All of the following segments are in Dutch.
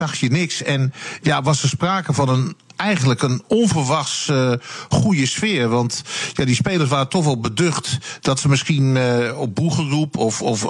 zag je niks. En ja, was er sprake van eigenlijk een onverwachts goede sfeer. Want ja, die spelers waren toch wel beducht dat ze misschien op boegeroep of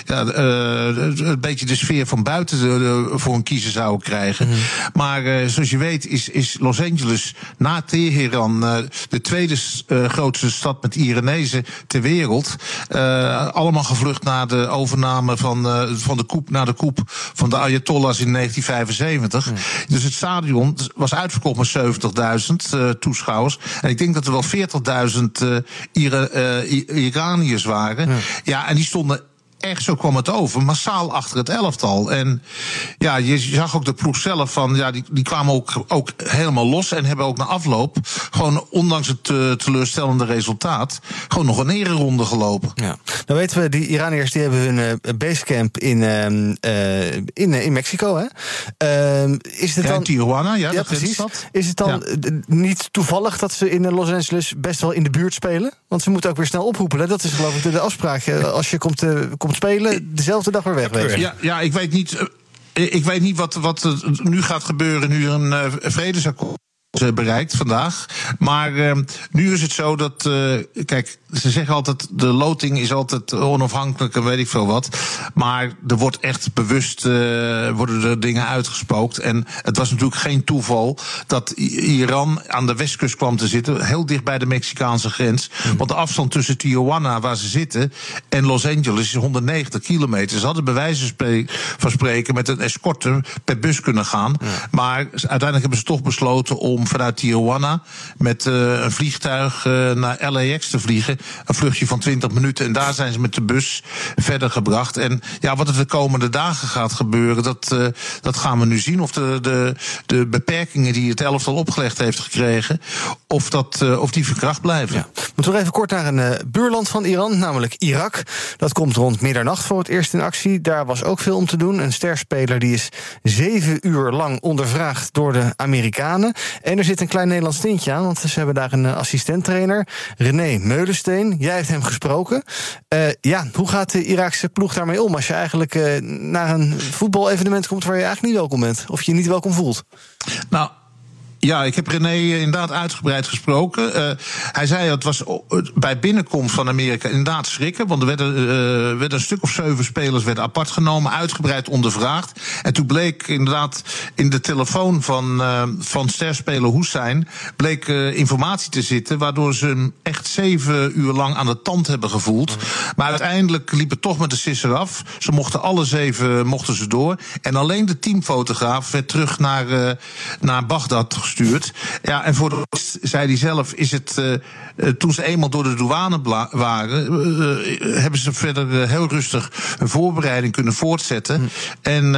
een beetje de sfeer van buiten voor een kiezer zouden krijgen. Maar zoals je weet is Los Angeles na Teheran de tweede grootste stad met Iranezen ter wereld. Allemaal gevlucht naar de overname van de coup van de Ayatollahs in 1975. Dus het stadion was uitverkocht met 70.000 toeschouwers. En ik denk dat er wel 40.000 Iraniërs waren. Ja, en die stonden echt, zo kwam het over, massaal achter het elftal. En ja, je zag ook de ploeg zelf van, ja, die kwamen ook helemaal los en hebben ook na afloop gewoon, ondanks het teleurstellende resultaat, gewoon nog een ereronde gelopen. Ja. Dan weten we, die Iraniërs die hebben hun basecamp in Mexico, hè? Is het dan in Tijuana, ja precies. Is het dan niet toevallig dat ze in Los Angeles best wel in de buurt spelen? Want ze moeten ook weer snel ophoepelen. Dat is geloof ik de afspraak. Als je komt spelen, dezelfde dag weer wegwezen. Ja, ik weet niet wat er nu gaat gebeuren nu er een vredesakkoord bereikt vandaag. Maar nu is het zo dat, kijk, ze zeggen altijd, de loting is altijd onafhankelijk en weet ik veel wat. Maar er wordt echt bewust, worden er dingen uitgespookt. En het was natuurlijk geen toeval dat Iran aan de westkust kwam te zitten, heel dicht bij de Mexicaanse grens. Want de afstand tussen Tijuana, waar ze zitten, en Los Angeles is 190 kilometer. Ze hadden bij wijze van spreken met een escorte per bus kunnen gaan. Maar uiteindelijk hebben ze toch besloten om vanuit Tijuana met een vliegtuig naar LAX te vliegen. Een vluchtje van 20 minuten. En daar zijn ze met de bus verder gebracht. En ja, wat er de komende dagen gaat gebeuren, dat gaan we nu zien. Of de beperkingen die het elftal opgelegd heeft gekregen, of die verkracht blijven. Ja. Moeten we even kort naar een buurland van Iran, namelijk Irak. Dat komt rond middernacht voor het eerst in actie. Daar was ook veel om te doen. Een sterspeler die is 7 uur lang ondervraagd door de Amerikanen. En er zit een klein Nederlands tintje aan, want ze hebben daar een assistenttrainer, René Meulensteen. Jij hebt hem gesproken. Hoe gaat de Iraakse ploeg daarmee om als je eigenlijk naar een voetbalevenement komt waar je eigenlijk niet welkom bent, of je niet welkom voelt? Nou, ja, ik heb René inderdaad uitgebreid gesproken. Hij zei, het was bij binnenkomst van Amerika inderdaad schrikken. Want er werden een stuk of 7 spelers werden apart genomen, uitgebreid ondervraagd. En toen bleek inderdaad in de telefoon van sterspeler Hussein bleek informatie te zitten, waardoor ze hem echt 7 uur lang aan de tand hebben gevoeld. Maar uiteindelijk liep het toch met de sisser af. Ze mochten alle 7 door. En alleen de teamfotograaf werd terug naar Bagdad gestuurd. Ja, en voor de rest, zei hij zelf, is het toen ze eenmaal door de douane waren, hebben ze verder heel rustig een voorbereiding kunnen voortzetten. En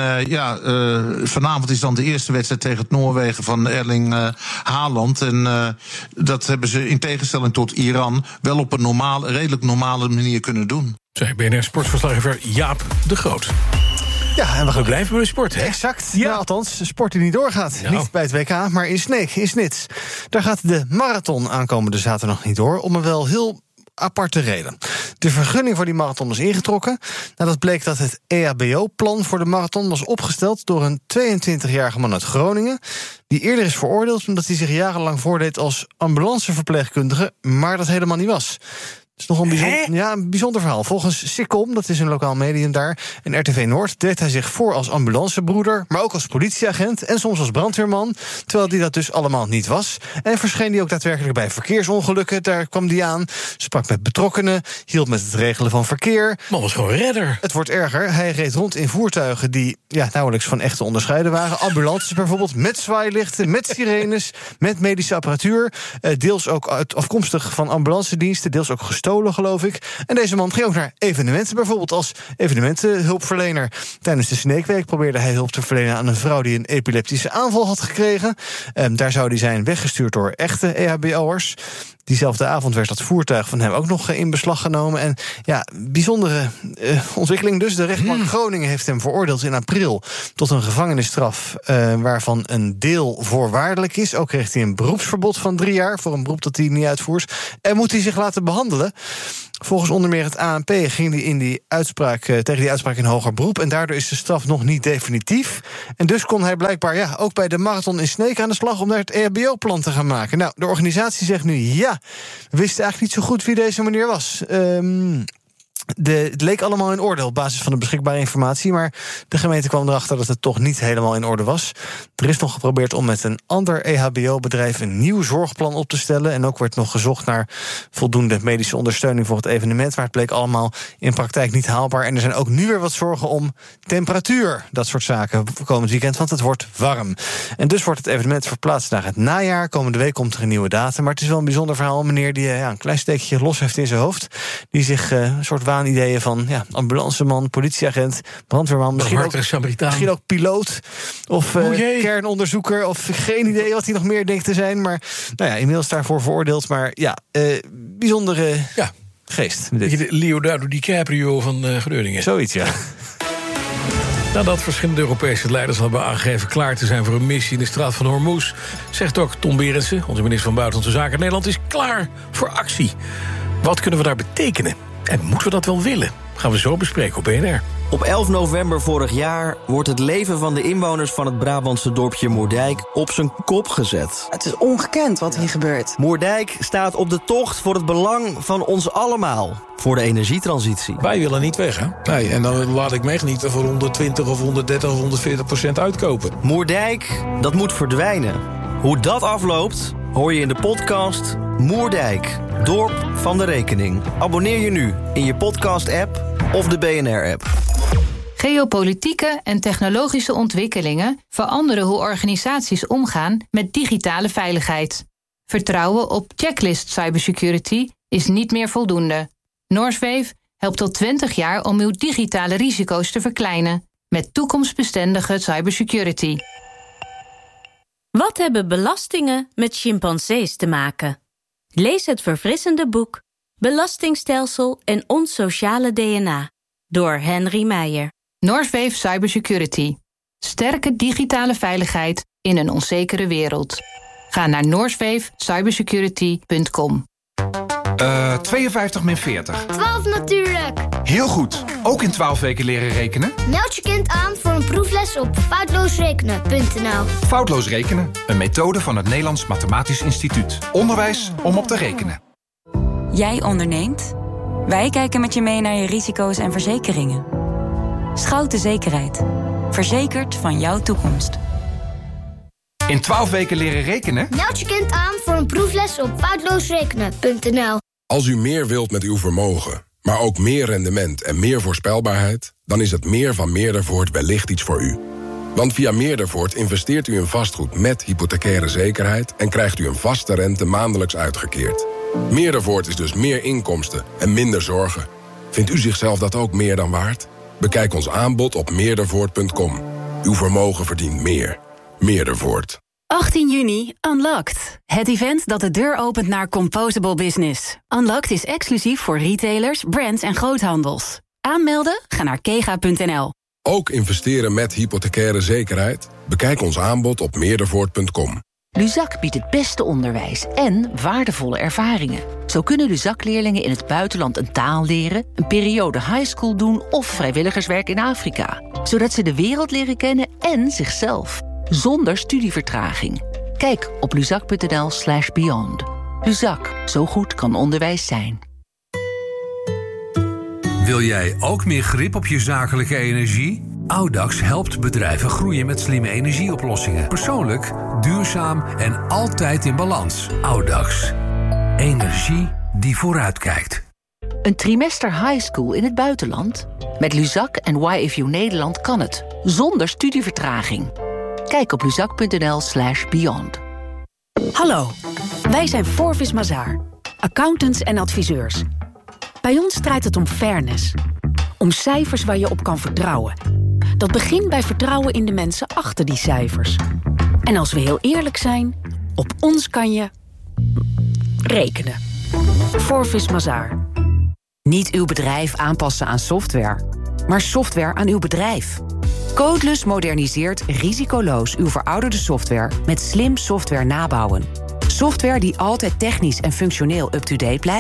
vanavond is dan de eerste wedstrijd tegen het Noorwegen van Erling Haaland. En dat hebben ze in tegenstelling tot Iran wel op een redelijk normale manier kunnen doen. Zei BNR sportverslaggever Jaap de Groot. Ja, en we blijven bij de sport, hè? Exact. Ja. Nou, althans, sport die niet doorgaat. Nou. Niet bij het WK, maar in Sneek, in Snits. Daar gaat de marathon aankomende zaterdag niet door, om een wel heel aparte reden. De vergunning voor die marathon is ingetrokken. Nadat bleek dat het EHBO-plan voor de marathon was opgesteld door een 22-jarige man uit Groningen, die eerder is veroordeeld omdat hij zich jarenlang voordeed als ambulanceverpleegkundige, maar dat helemaal niet was. Het is nog een bijzonder verhaal. Volgens Sikkom, dat is een lokaal medium daar, en RTV Noord, deed hij zich voor als ambulancebroeder, maar ook als politieagent en soms als brandweerman, terwijl hij dat dus allemaal niet was. En verscheen hij ook daadwerkelijk bij verkeersongelukken. Daar kwam hij aan, sprak met betrokkenen, hielp met het regelen van verkeer. Man was gewoon redder. Het wordt erger. Hij reed rond in voertuigen die nauwelijks van echt te onderscheiden waren. Ambulances bijvoorbeeld, met zwaailichten, met sirenes, met medische apparatuur. Deels ook afkomstig van ambulancediensten, deels ook gestolen, geloof ik. En deze man ging ook naar evenementen, bijvoorbeeld als evenementenhulpverlener. Tijdens de Sneekweek probeerde hij hulp te verlenen aan een vrouw die een epileptische aanval had gekregen. Daar zou hij zijn weggestuurd door echte EHBO'ers. Diezelfde avond werd dat voertuig van hem ook nog in beslag genomen. En ja, bijzondere ontwikkeling dus. De rechtbank Groningen heeft hem veroordeeld in april tot een gevangenisstraf waarvan een deel voorwaardelijk is. Ook kreeg hij een beroepsverbod van 3 jaar voor een beroep dat hij niet uitvoert. En moet hij zich laten behandelen. Volgens onder meer het ANP ging hij tegen die uitspraak in hoger beroep. En daardoor is de straf nog niet definitief. En dus kon hij blijkbaar ook bij de marathon in Sneek aan de slag om naar het EHBO-plan te gaan maken. Nou, de organisatie zegt nu we wisten eigenlijk niet zo goed wie deze meneer was. Het leek allemaal in orde op basis van de beschikbare informatie, maar de gemeente kwam erachter dat het toch niet helemaal in orde was. Er is nog geprobeerd om met een ander EHBO-bedrijf een nieuw zorgplan op te stellen. En ook werd nog gezocht naar voldoende medische ondersteuning voor het evenement, maar het bleek allemaal in praktijk niet haalbaar. En er zijn ook nu weer wat zorgen om temperatuur, dat soort zaken komend weekend, want het wordt warm. En dus wordt het evenement verplaatst naar het najaar. Komende week komt er een nieuwe datum, maar het is wel een bijzonder verhaal. Een meneer die een klein steekje los heeft in zijn hoofd, die zich een soort waanideeën van ambulanceman, politieagent, brandweerman, misschien ook piloot of kernonderzoeker of geen idee wat hij nog meer denkt te zijn. Maar inmiddels daarvoor veroordeeld. Maar bijzondere geest. De Leonardo DiCaprio van Groningen. Zoiets, ja. Nadat verschillende Europese leiders hebben aangegeven klaar te zijn voor een missie in de straat van Hormuz, zegt ook Tom Berendsen, onze minister van Buitenlandse Zaken, Nederland is klaar voor actie. Wat kunnen we daar betekenen? En moeten we dat wel willen? Gaan we zo bespreken op BNR. Op 11 november vorig jaar wordt het leven van de inwoners van het Brabantse dorpje Moerdijk op zijn kop gezet. Het is ongekend wat hier gebeurt. Moerdijk staat op de tocht voor het belang van ons allemaal. Voor de energietransitie. Wij willen niet weg, hè? Nee, en dan laat ik me echt niet voor 120 of 130 of 140% uitkopen. Moerdijk, dat moet verdwijnen. Hoe dat afloopt, hoor je in de podcast Moerdijk, Dorp van de Rekening. Abonneer je nu in je podcast-app of de BNR-app. Geopolitieke en technologische ontwikkelingen veranderen hoe organisaties omgaan met digitale veiligheid. Vertrouwen op checklist cybersecurity is niet meer voldoende. Norswave helpt al 20 jaar om uw digitale risico's te verkleinen met toekomstbestendige cybersecurity. Wat hebben belastingen met chimpansees te maken? Lees het verfrissende boek Belastingstelsel en ons sociale DNA door Henry Meijer. Norswave Cybersecurity. Sterke digitale veiligheid in een onzekere wereld. Ga naar northwavecybersecurity.com. 52 min 40. 12 natuurlijk. Heel goed. Ook in 12 weken leren rekenen? Meld je kind aan voor een proefles op foutloosrekenen.nl. Foutloos rekenen, een methode van het Nederlands Mathematisch Instituut. Onderwijs om op te rekenen. Jij onderneemt? Wij kijken met je mee naar je risico's en verzekeringen. Schouten Zekerheid. Verzekerd van jouw toekomst. In 12 weken leren rekenen? Meld je kind aan voor een proefles op foutloosrekenen.nl. Als u meer wilt met uw vermogen, maar ook meer rendement en meer voorspelbaarheid, dan is het meer van Meerdervoort wellicht iets voor u. Want via Meerdervoort investeert u in vastgoed met hypothecaire zekerheid en krijgt u een vaste rente maandelijks uitgekeerd. Meerdervoort is dus meer inkomsten en minder zorgen. Vindt u zichzelf dat ook meer dan waard? Bekijk ons aanbod op meerdervoort.com. Uw vermogen verdient meer. Meerdervoort. 18 juni, Unlocked. Het event dat de deur opent naar Composable Business. Unlocked is exclusief voor retailers, brands en groothandels. Aanmelden? Ga naar kega.nl. Ook investeren met hypothecaire zekerheid? Bekijk ons aanbod op meerdervoort.com. Luzak biedt het beste onderwijs en waardevolle ervaringen. Zo kunnen Luzak-leerlingen in het buitenland een taal leren, een periode highschool doen of vrijwilligerswerk in Afrika. Zodat ze de wereld leren kennen en zichzelf. Zonder studievertraging. Kijk op luzak.nl/beyond. Luzak, zo goed kan onderwijs zijn. Wil jij ook meer grip op je zakelijke energie? Audax helpt bedrijven groeien met slimme energieoplossingen. Persoonlijk, duurzaam en altijd in balans. Audax. Energie die vooruitkijkt. Een trimester high school in het buitenland? Met Luzak en YFU Nederland kan het. Zonder studievertraging. Kijk op luzak.nl/beyond. Hallo, wij zijn Forvis Mazars, accountants en adviseurs. Bij ons draait het om fairness. Om cijfers waar je op kan vertrouwen. Dat begint bij vertrouwen in de mensen achter die cijfers. En als we heel eerlijk zijn, op ons kan je rekenen. Forvis Mazars. Niet uw bedrijf aanpassen aan software, maar software aan uw bedrijf. Codeless moderniseert risicoloos uw verouderde software met slim software nabouwen. Software die altijd technisch en functioneel up-to-date blijft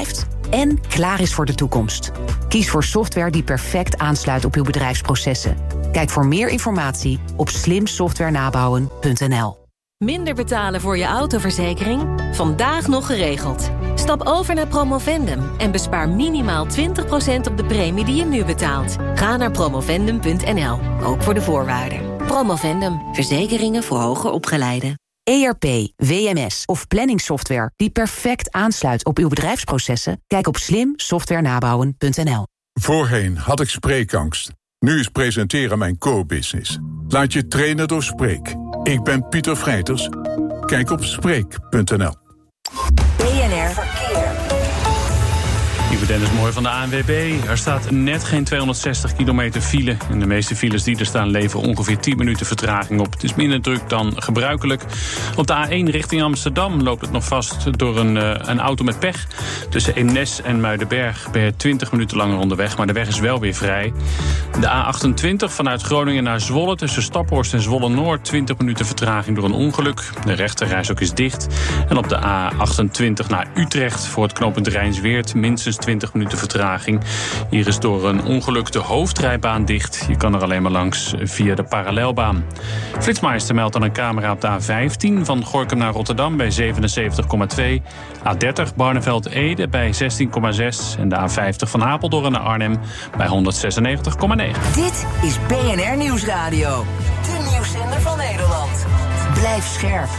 en klaar is voor de toekomst. Kies voor software die perfect aansluit op uw bedrijfsprocessen. Kijk voor meer informatie op slimsoftwarenabouwen.nl. Minder betalen voor je autoverzekering? Vandaag nog geregeld. Stap over naar Promovendum en bespaar minimaal 20% op de premie die je nu betaalt. Ga naar promovendum.nl, ook voor de voorwaarden. Promovendum, verzekeringen voor hoger opgeleiden. ERP, WMS of planningssoftware die perfect aansluit op uw bedrijfsprocessen? Kijk op slimsoftwarenabouwen.nl. Voorheen had ik spreekangst. Nu is presenteren mijn core-business. Laat je trainen door Spreek. Ik ben Pieter Vrijters. Kijk op Spreek.nl. BNR Verkeer. Ivo Dennis Mooi van de ANWB. Er staat net geen 260 kilometer file. En de meeste files die er staan leveren ongeveer 10 minuten vertraging op. Het is minder druk dan gebruikelijk. Op de A1 richting Amsterdam loopt het nog vast door een auto met pech. Tussen Eemnes en Muidenberg ben je 20 minuten langer onderweg. Maar de weg is wel weer vrij. De A28 vanuit Groningen naar Zwolle tussen Staphorst en Zwolle-Noord. 20 minuten vertraging door een ongeluk. De rechterreis is dicht. En op de A28 naar Utrecht voor het knooppunt Rijnsweert minstens 20 minuten vertraging. Hier is door een ongeluk de hoofdrijbaan dicht. Je kan er alleen maar langs via de parallelbaan. Flitsmeister meldt dan een camera op de A15 van Gorinchem naar Rotterdam bij 77,2. A30 Barneveld-Ede bij 16,6. En de A50 van Apeldoorn naar Arnhem bij 196,9. Dit is BNR Nieuwsradio. De nieuwszender van Nederland. Blijf scherp.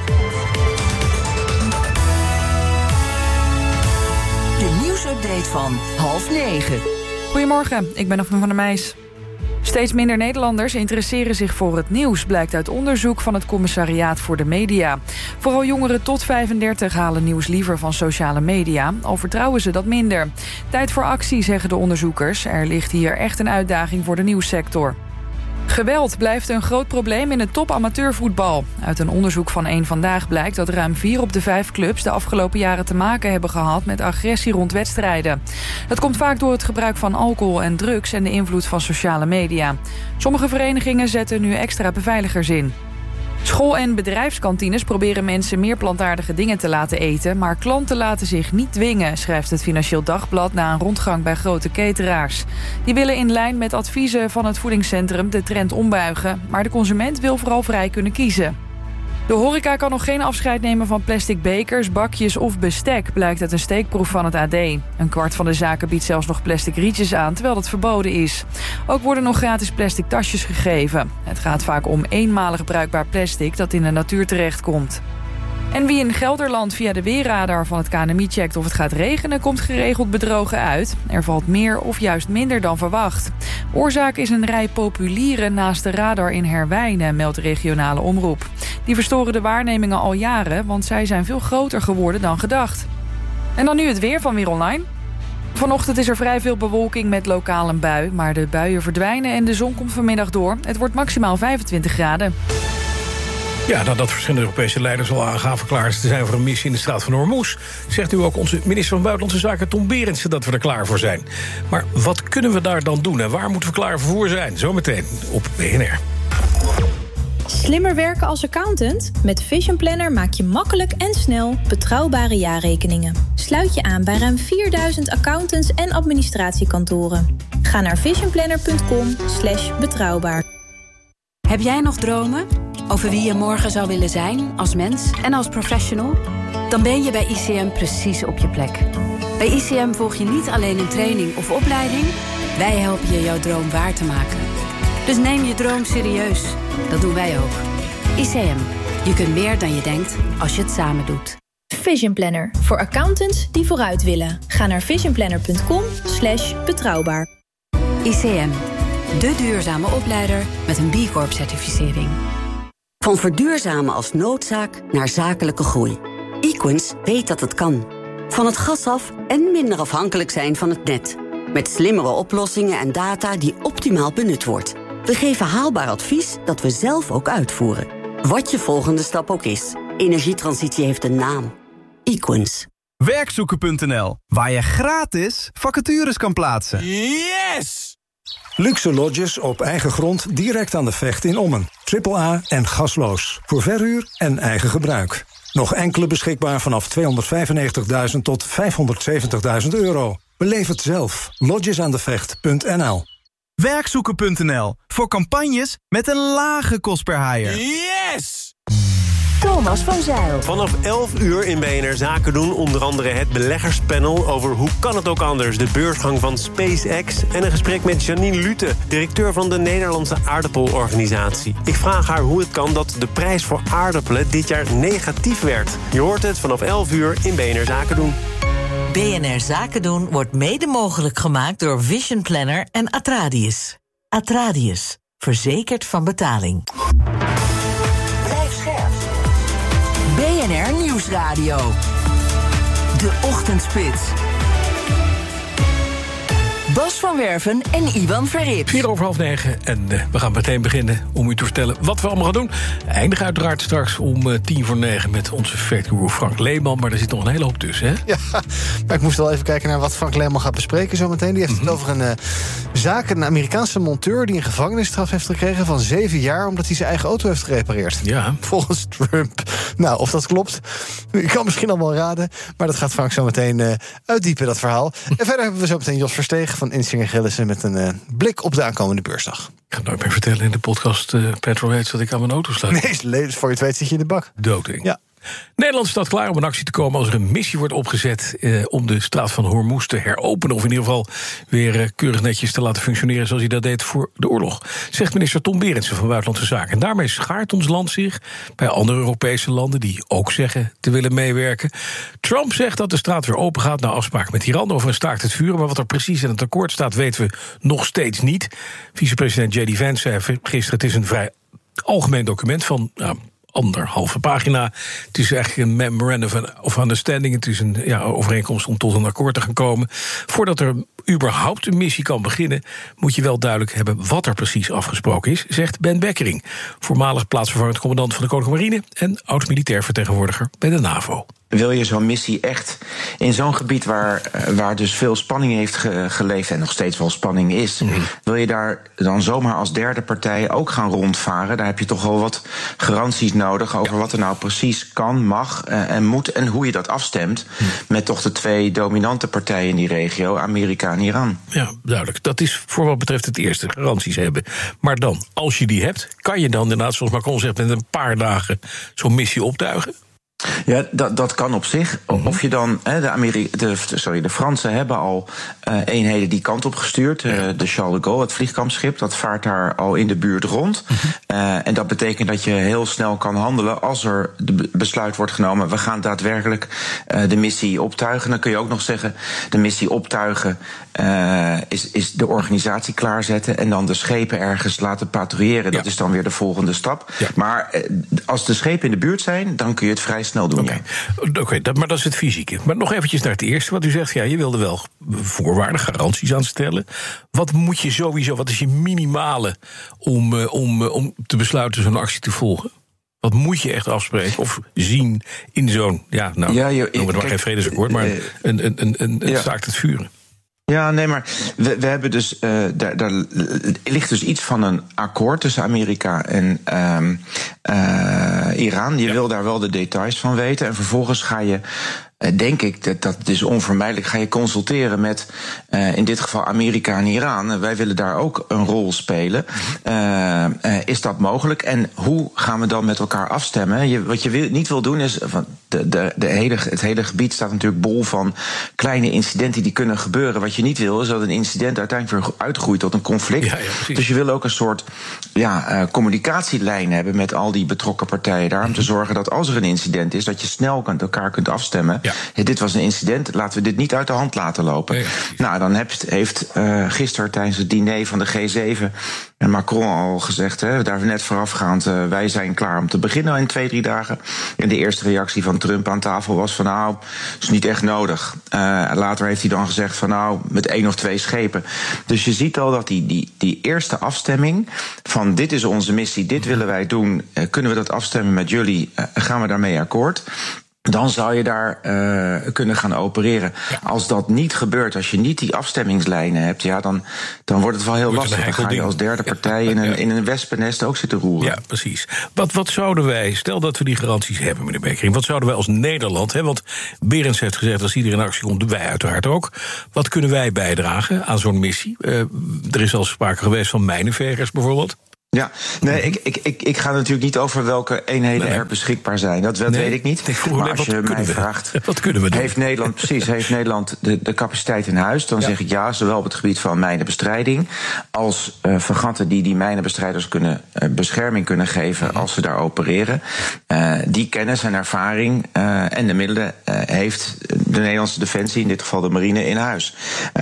De nieuwsupdate van 8:30. Goedemorgen, ik ben Daphne van der Meijs. Steeds minder Nederlanders interesseren zich voor het nieuws, blijkt uit onderzoek van het Commissariaat voor de Media. Vooral jongeren tot 35 halen nieuws liever van sociale media, al vertrouwen ze dat minder. Tijd voor actie, zeggen de onderzoekers. Er ligt hier echt een uitdaging voor de nieuwssector. Geweld blijft een groot probleem in het top-amateurvoetbal. Uit een onderzoek van Eén Vandaag blijkt dat ruim 4 op de 5 clubs de afgelopen jaren te maken hebben gehad met agressie rond wedstrijden. Dat komt vaak door het gebruik van alcohol en drugs en de invloed van sociale media. Sommige verenigingen zetten nu extra beveiligers in. School- en bedrijfskantines proberen mensen meer plantaardige dingen te laten eten, maar klanten laten zich niet dwingen, schrijft het Financieel Dagblad na een rondgang bij grote cateraars. Die willen in lijn met adviezen van het voedingscentrum de trend ombuigen, maar de consument wil vooral vrij kunnen kiezen. De horeca kan nog geen afscheid nemen van plastic bekers, bakjes of bestek, blijkt uit een steekproef van het AD. Een kwart van de zaken biedt zelfs nog plastic rietjes aan, terwijl dat verboden is. Ook worden nog gratis plastic tasjes gegeven. Het gaat vaak om eenmalig bruikbaar plastic dat in de natuur terechtkomt. En wie in Gelderland via de weerradar van het KNMI checkt of het gaat regenen, komt geregeld bedrogen uit. Er valt meer of juist minder dan verwacht. Oorzaak is een rij populieren naast de radar in Herwijnen, meldt de regionale omroep. Die verstoren de waarnemingen al jaren, want zij zijn veel groter geworden dan gedacht. En dan nu het weer van Weer Online. Vanochtend is er vrij veel bewolking met lokaal een bui, maar de buien verdwijnen en de zon komt vanmiddag door. Het wordt maximaal 25 graden. Ja, nadat verschillende Europese leiders al aangaven klaar te zijn voor een missie in de straat van Hormuz, zegt nu ook onze minister van Buitenlandse Zaken Tom Berendsen dat we er klaar voor zijn. Maar wat kunnen we daar dan doen en waar moeten we klaar voor zijn? Zometeen op BNR. Slimmer werken als accountant? Met Vision Planner maak je makkelijk en snel betrouwbare jaarrekeningen. Sluit je aan bij ruim 4000 accountants en administratiekantoren. Ga naar visionplanner.com/betrouwbaar. Heb jij nog dromen over wie je morgen zou willen zijn als mens en als professional? Dan ben je bij ICM precies op je plek. Bij ICM volg je niet alleen een training of opleiding. Wij helpen je jouw droom waar te maken. Dus neem je droom serieus. Dat doen wij ook. ICM. Je kunt meer dan je denkt als je het samen doet. Vision Planner. Voor accountants die vooruit willen. Ga naar visionplanner.com/betrouwbaar. ICM. De duurzame opleider met een B Corp-certificering. Van verduurzamen als noodzaak naar zakelijke groei. Equens weet dat het kan. Van het gas af en minder afhankelijk zijn van het net. Met slimmere oplossingen en data die optimaal benut wordt. We geven haalbaar advies dat we zelf ook uitvoeren. Wat je volgende stap ook is. Energietransitie heeft een naam. Equens. Werkzoeken.nl, waar je gratis vacatures kan plaatsen. Yes! Luxe lodges op eigen grond direct aan de Vecht in Ommen. AAA en gasloos. Voor verhuur en eigen gebruik. Nog enkele beschikbaar vanaf €295.000 tot €570.000. Beleef het zelf. Lodgesaandevecht.nl. Werkzoeken.nl. Voor campagnes met een lage kost per hire. Yes! Thomas van Zijl. Vanaf 11 uur in BNR Zaken doen onder andere het beleggerspanel over hoe kan het ook anders, de beursgang van SpaceX en een gesprek met Janine Lute, directeur van de Nederlandse aardappelorganisatie. Ik vraag haar hoe het kan dat de prijs voor aardappelen dit jaar negatief werd. Je hoort het vanaf 11 uur in BNR Zaken doen. BNR Zaken doen wordt mede mogelijk gemaakt door Vision Planner en Atradius. Atradius, verzekerd van betaling. Blijf scherp. BNR Nieuwsradio. De Ochtendspits. Bas van Werven en Iwan Verrips. 9:04 en we gaan meteen beginnen om u te vertellen wat we allemaal gaan doen. Eindig uiteraard straks om 10:50 met onze factguru Frank Leeman. Maar er zit nog een hele hoop tussen, hè? Ja, maar ik moest wel even kijken naar wat Frank Leeman gaat bespreken zometeen. Die heeft het over een zaak, een Amerikaanse monteur die een gevangenisstraf heeft gekregen van 7 jaar... omdat hij zijn eigen auto heeft gerepareerd. Ja. Volgens Trump. Nou, of dat klopt, ik kan misschien al wel raden... maar dat gaat Frank zometeen uitdiepen, dat verhaal. En verder hebben we zometeen Jos Verstegen van Insinger Gillissen met een blik op de aankomende beursdag. Ik ga nooit meer vertellen in de podcast Petrolheads dat ik aan mijn auto sluit. Nee, voor je het weet zit je in de bak. Doodeng. Ja. Nederland staat klaar om in actie te komen als er een missie wordt opgezet om de straat van Hormuz te heropenen. Of in ieder geval weer keurig netjes te laten functioneren zoals hij dat deed voor de oorlog. Zegt minister Tom Berendsen van Buitenlandse Zaken. En daarmee schaart ons land zich bij andere Europese landen die ook zeggen te willen meewerken. Trump zegt dat de straat weer open gaat na afspraak met Iran over een staakt het vuren. Maar wat er precies in het akkoord staat weten we nog steeds niet. Vicepresident J.D. Vance zei gisteren het is een vrij algemeen document van 1,5 pagina. Het is eigenlijk een memorandum of understanding. Het is een overeenkomst om tot een akkoord te gaan komen. Voordat er überhaupt een missie kan beginnen, moet je wel duidelijk hebben wat er precies afgesproken is, zegt Ben Bekkering, voormalig plaatsvervangend commandant van de Koninklijke Marine en oud-militair vertegenwoordiger bij de NAVO. Wil je zo'n missie echt in zo'n gebied waar dus veel spanning heeft geleefd en nog steeds wel spanning is, wil je daar dan zomaar als derde partij ook gaan rondvaren? Daar heb je toch wel wat garanties nodig over wat er nou precies kan, mag en moet en hoe je dat afstemt met toch de 2 dominante partijen in die regio, Amerika en Iran. Ja, duidelijk. Dat is voor wat betreft het eerste, garanties hebben. Maar dan, als je die hebt, kan je dan inderdaad, zoals Macron zegt, met een paar dagen zo'n missie optuigen? Ja, dat kan op zich. Of je dan, de Fransen hebben al eenheden die kant op gestuurd. De Charles de Gaulle, het vliegkampschip, dat vaart daar al in de buurt rond. En dat betekent dat je heel snel kan handelen als er de besluit wordt genomen. We gaan daadwerkelijk de missie optuigen. Dan kun je ook nog zeggen, de missie optuigen is de organisatie klaarzetten en dan de schepen ergens laten patrouilleren. Dat is dan weer de volgende stap. Ja. Maar als de schepen in de buurt zijn, dan kun je het vrij snel doen. Oké, maar dat is het fysieke. Maar nog eventjes naar het eerste wat u zegt. Ja, je wilde wel voorwaarden, garanties aan stellen. Wat moet je sowieso, wat is je minimale om te besluiten zo'n actie te volgen? Wat moet je echt afspreken of zien in zo'n, noem het maar geen vredesakkoord, maar een staakt het vuren? Ja, nee, maar we hebben dus, daar ligt dus iets van een akkoord tussen Amerika en Iran. Je wil daar wel de details van weten en vervolgens ga je, denk ik, dat is onvermijdelijk, ga je consulteren met in dit geval Amerika en Iran. Wij willen daar ook een rol spelen. Is dat mogelijk? En hoe gaan we dan met elkaar afstemmen? Wat je niet wil doen is, het hele gebied staat natuurlijk bol van kleine incidenten die kunnen gebeuren. Wat je niet wil is dat een incident uiteindelijk weer uitgroeit tot een conflict. Ja, dus je wil ook een soort communicatielijn hebben met al die betrokken partijen daar, om te zorgen dat als er een incident is, dat je snel met elkaar kunt afstemmen. Ja. Dit was een incident, laten we dit niet uit de hand laten lopen. Ja, nou, dan heeft gisteren tijdens het diner van de G7 en Macron al gezegd, daar net voorafgaand, wij zijn klaar om te beginnen in 2-3 dagen. En de eerste reactie van Trump aan tafel was van nou, is niet echt nodig. Later heeft hij dan gezegd van nou, met 1 of 2 schepen. Dus je ziet al dat die eerste afstemming van dit is onze missie, dit willen wij doen, kunnen we dat afstemmen met jullie, gaan we daarmee akkoord? dan zou je daar kunnen gaan opereren. Ja. Als dat niet gebeurt, als je niet die afstemmingslijnen hebt, dan wordt het wel heel lastig. Dan ga je als derde partij in een wespennest ook zitten roeren. Ja, precies. Wat zouden wij, stel dat we die garanties hebben, meneer Bekkering, wat zouden wij als Nederland, want Berends heeft gezegd, als iedereen in actie komt, wij uiteraard ook. Wat kunnen wij bijdragen aan zo'n missie? Er is al sprake geweest van mijnenvegers bijvoorbeeld. Ja, nee, ik ga natuurlijk niet over welke eenheden er beschikbaar zijn. Dat weet ik niet. Maar als je mij vraagt, wat kunnen we doen? Heeft Nederland de capaciteit in huis? Dan zeg ik ja, zowel op het gebied van mijnenbestrijding als fregatten die mijnenbestrijders bescherming kunnen geven als ze daar opereren. Die kennis en ervaring en de middelen heeft de Nederlandse Defensie, in dit geval de marine, in huis.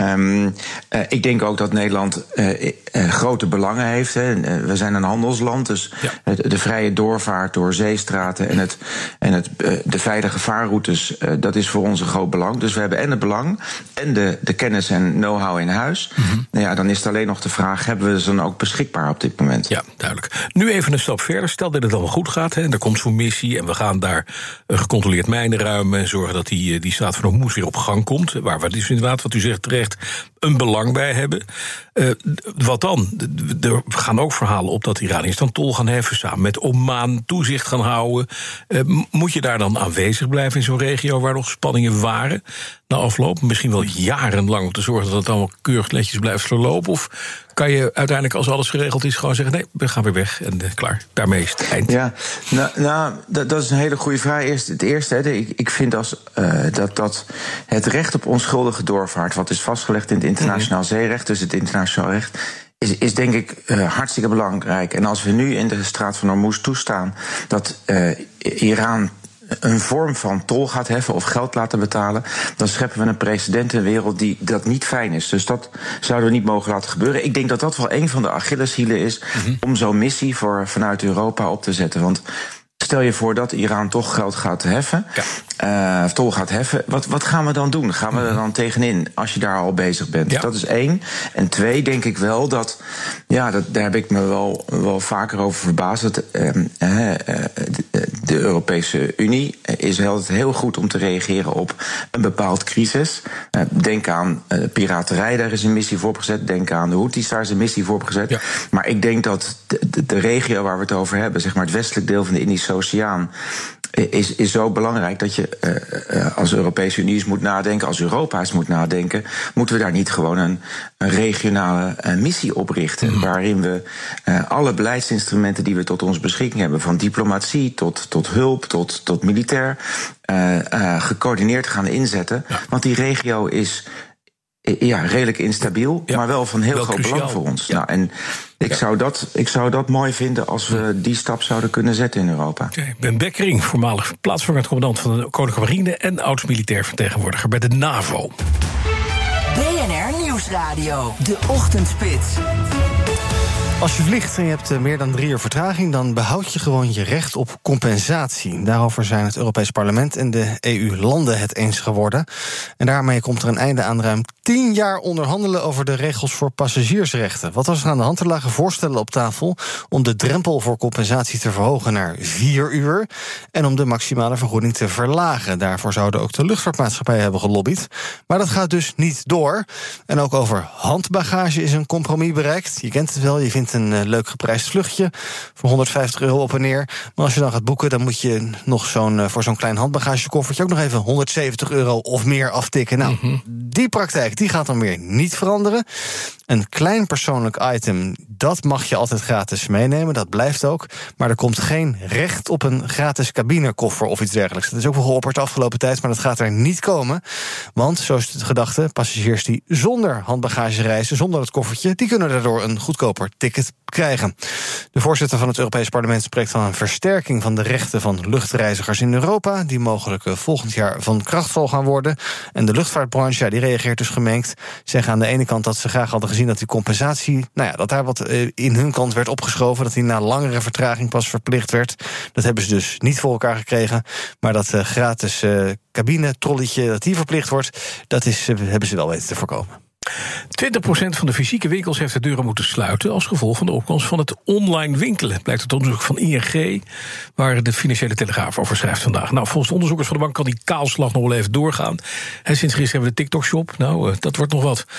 Ik denk ook dat Nederland grote belangen heeft. We zijn een handelsland, dus de vrije doorvaart door zeestraten en de veilige vaarroutes, dat is voor ons een groot belang. Dus we hebben en het belang en de kennis en know-how in huis. Nou ja, dan is het alleen nog de vraag, hebben we ze dan ook beschikbaar op dit moment? Ja, duidelijk. Nu even een stap verder. Stel dat het allemaal goed gaat, en er komt zo'n missie en we gaan daar gecontroleerd mijnen ruimen en zorgen dat die Straat van Hormuz weer op gang komt, waar we dus inderdaad, wat u zegt terecht, een belang bij hebben. Wat dan? Er gaan ook verhalen op dat de Iraniërs dan tol gaan heffen, samen met Oman toezicht gaan houden. Moet je daar dan aanwezig blijven in zo'n regio waar nog spanningen waren na afloop? Misschien wel jarenlang om te zorgen dat het allemaal keurig netjes blijft verlopen? Of kan je uiteindelijk, als alles geregeld is, gewoon zeggen, nee, we gaan weer weg en klaar, daarmee is het eind? Ja, dat is een hele goede vraag. Het eerste, ik vind dat het recht op onschuldige doorvaart, wat is vastgelegd in het internationaal zeerecht, dus het internationaal recht, is denk ik hartstikke belangrijk. En als we nu in de Straat van Hormuz toestaan dat Iran een vorm van tol gaat heffen of geld laten betalen, dan scheppen we een precedent in de wereld die dat niet fijn is. Dus dat zouden we niet mogen laten gebeuren. Ik denk dat dat wel een van de Achilleshielen is om zo'n missie vanuit Europa op te zetten. Want stel je voor dat Iran toch geld gaat heffen, tol gaat heffen. Wat gaan we dan doen? Gaan we er dan tegenin als je daar al bezig bent? Ja. Dat is 1. En 2, denk ik wel dat, daar heb ik me wel vaker over verbaasd. Dat de Europese Unie is altijd heel goed om te reageren op een bepaald crisis. Denk aan piraterij, daar is een missie voor opgezet. Denk aan de Houthis, daar is een missie voor opgezet. Ja. Maar ik denk dat de regio waar we het over hebben, zeg maar het westelijk deel van de Indische Oceaan, is zo belangrijk dat je als Europese Unie eens moet nadenken, als Europa eens moet nadenken, moeten we daar niet gewoon een regionale missie oprichten, waarin we alle beleidsinstrumenten die we tot onze beschikking hebben, van diplomatie tot hulp, tot militair, gecoördineerd gaan inzetten. Ja. Want die regio is redelijk instabiel, maar wel van heel groot belang voor ons. Ja. Nou, en ik zou dat mooi vinden als we die stap zouden kunnen zetten in Europa. Okay. Ben Bekkering, voormalig plaatsvervangend commandant van de Koninklijke Marine en oud-militair vertegenwoordiger bij de NAVO. BNR Nieuwsradio, de Ochtendspits. Als je vliegt en je hebt meer dan 3 uur vertraging, dan behoud je gewoon je recht op compensatie. Daarover zijn het Europees Parlement en de EU-landen het eens geworden. En daarmee komt er een einde aan ruim 10 jaar onderhandelen over de regels voor passagiersrechten. Wat was er aan de hand? Er lagen voorstellen op tafel om de drempel voor compensatie te verhogen naar 4 uur... en om de maximale vergoeding te verlagen. Daarvoor zouden ook de luchtvaartmaatschappijen hebben gelobbyd. Maar dat gaat dus niet door. En ook over handbagage is een compromis bereikt. Je kent het wel, je vindt een leuk geprijsd vluchtje voor €150 op en neer. Maar als je dan gaat boeken, dan moet je nog voor zo'n klein handbagagekoffertje ook nog even €170 of meer aftikken. Nou, die praktijk die gaat dan weer niet veranderen. Een klein persoonlijk item, dat mag je altijd gratis meenemen, dat blijft ook. Maar er komt geen recht op een gratis cabinekoffer of iets dergelijks. Dat is ook wel geopperd de afgelopen tijd, maar dat gaat er niet komen. Want, zo is het gedachte, passagiers die zonder handbagage reizen, zonder het koffertje, die kunnen daardoor een goedkoper ticket krijgen. De voorzitter van het Europees Parlement spreekt van een versterking van de rechten van luchtreizigers in Europa, die mogelijk volgend jaar van kracht zal gaan worden. En de luchtvaartbranche, die reageert dus gemengd. Zeggen aan de ene kant dat ze graag hadden gezien dat die compensatie, dat daar wat in hun kant werd opgeschoven, dat die na langere vertraging pas verplicht werd. Dat hebben ze dus niet voor elkaar gekregen. Maar dat gratis cabine-trolletje, dat die verplicht wordt, dat hebben ze wel weten te voorkomen. 20% van de fysieke winkels heeft de deuren moeten sluiten als gevolg van de opkomst van het online winkelen. Blijkt uit onderzoek van ING, waar de Financiële Telegraaf over schrijft vandaag. Nou, volgens de onderzoekers van de bank kan die kaalslag nog wel even doorgaan. En sinds gisteren hebben we de TikTok-shop. Nou, dat wordt nog wat.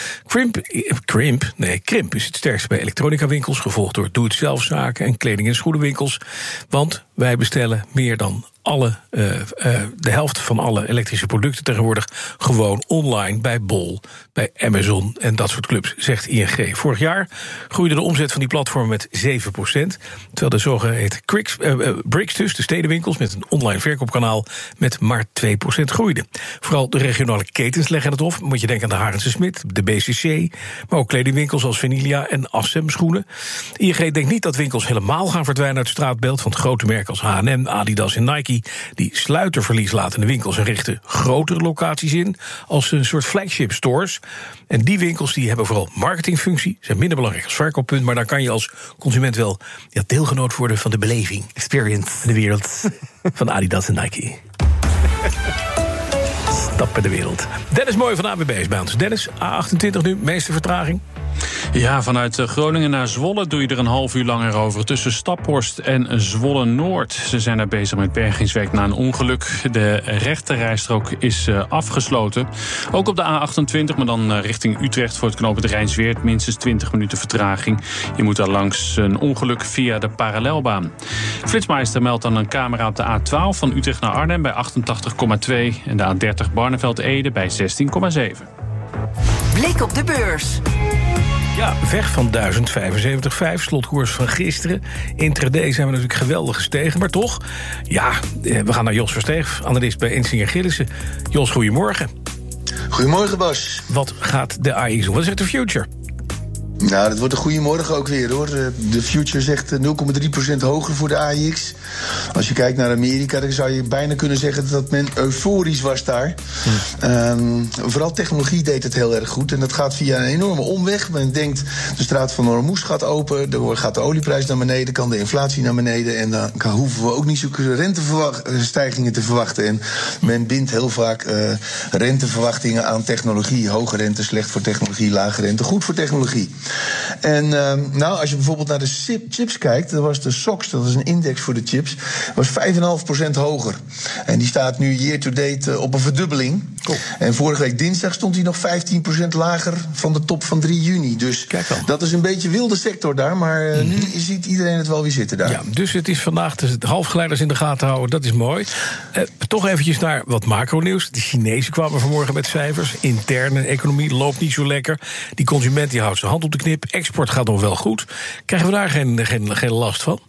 Krimp is het sterkste bij elektronica-winkels, gevolgd door doe-het-zelfzaken en kleding- en schoenenwinkels. Want wij bestellen meer dan de helft van alle elektrische producten tegenwoordig gewoon online bij Bol, bij Amazon en dat soort clubs, zegt ING. Vorig jaar groeide de omzet van die platformen met 7%, terwijl de zogeheten Bricks, dus de stedenwinkels met een online verkoopkanaal, met maar 2% groeiden. Vooral de regionale ketens leggen het op. Moet je denken aan de Harense Smit, de BCC, maar ook kledingwinkels als Vanilia en Assem schoenen. ING denkt niet dat winkels helemaal gaan verdwijnen uit het straatbeeld, want grote merken als H&M, Adidas en Nike die sluiterverlies laten in de winkels en richten grotere locaties in als een soort flagship stores. En die winkels die hebben vooral marketingfunctie, zijn minder belangrijk als verkooppunt, maar daar kan je als consument wel deelgenoot worden van de beleving, experience, de wereld van Adidas en Nike. Stappen de wereld. Dennis Mooij van ABB is bij ons. Dennis, A28 nu, meeste vertraging? Ja, vanuit Groningen naar Zwolle doe je er een half uur langer over. Tussen Staphorst en Zwolle-Noord. Ze zijn daar bezig met bergingswerk na een ongeluk. De rechterrijstrook is afgesloten. Ook op de A28, maar dan richting Utrecht voor het knooppunt Rijnsweert. Minstens 20 minuten vertraging. Je moet daar langs een ongeluk via de parallelbaan. Flitsmeister meldt dan een camera op de A12 van Utrecht naar Arnhem bij 88,2. En de A30 Barneveld-Ede bij 16,7. Blik op de beurs. Ja, weg van 1075,5, slotkoers van gisteren. Intraday zijn we natuurlijk geweldig gestegen, maar toch. Ja, we gaan naar Jos Versteeg, analist bij Insinger Gillissen. Jos, goedemorgen. Goedemorgen, Bas. Wat gaat de AX doen? Wat zegt de future? Nou, dat wordt een goede morgen ook weer, hoor. De future zegt 0,3% hoger voor de AEX. Als je kijkt naar Amerika, dan zou je bijna kunnen zeggen dat men euforisch was daar. Vooral technologie deed het heel erg goed. En dat gaat via een enorme omweg. Men denkt, de straat van Hormuz gaat open. Dan gaat de olieprijs naar beneden, kan de inflatie naar beneden. En dan hoeven we ook niet zulke rentestijgingen te verwachten. En men bindt heel vaak renteverwachtingen aan technologie. Hoge rente, slecht voor technologie. Lage rente, goed voor technologie. En als je bijvoorbeeld naar de chips kijkt, dat was de SOX, dat is een index voor de chips, was 5,5% hoger. En die staat nu year-to-date op een verdubbeling. Cool. En vorige week dinsdag stond hij nog 15% lager van de top van 3 juni. Dus dat is een beetje wilde sector daar, maar nu ziet iedereen het wel weer zitten daar. Ja, dus het is vandaag de halfgeleiders in de gaten houden, dat is mooi. Toch eventjes naar wat macronieuws. De Chinezen kwamen vanmorgen met cijfers. Interne economie loopt niet zo lekker. Die consument die houdt zijn hand op de knip. Export gaat nog wel goed. Krijgen we daar geen last van?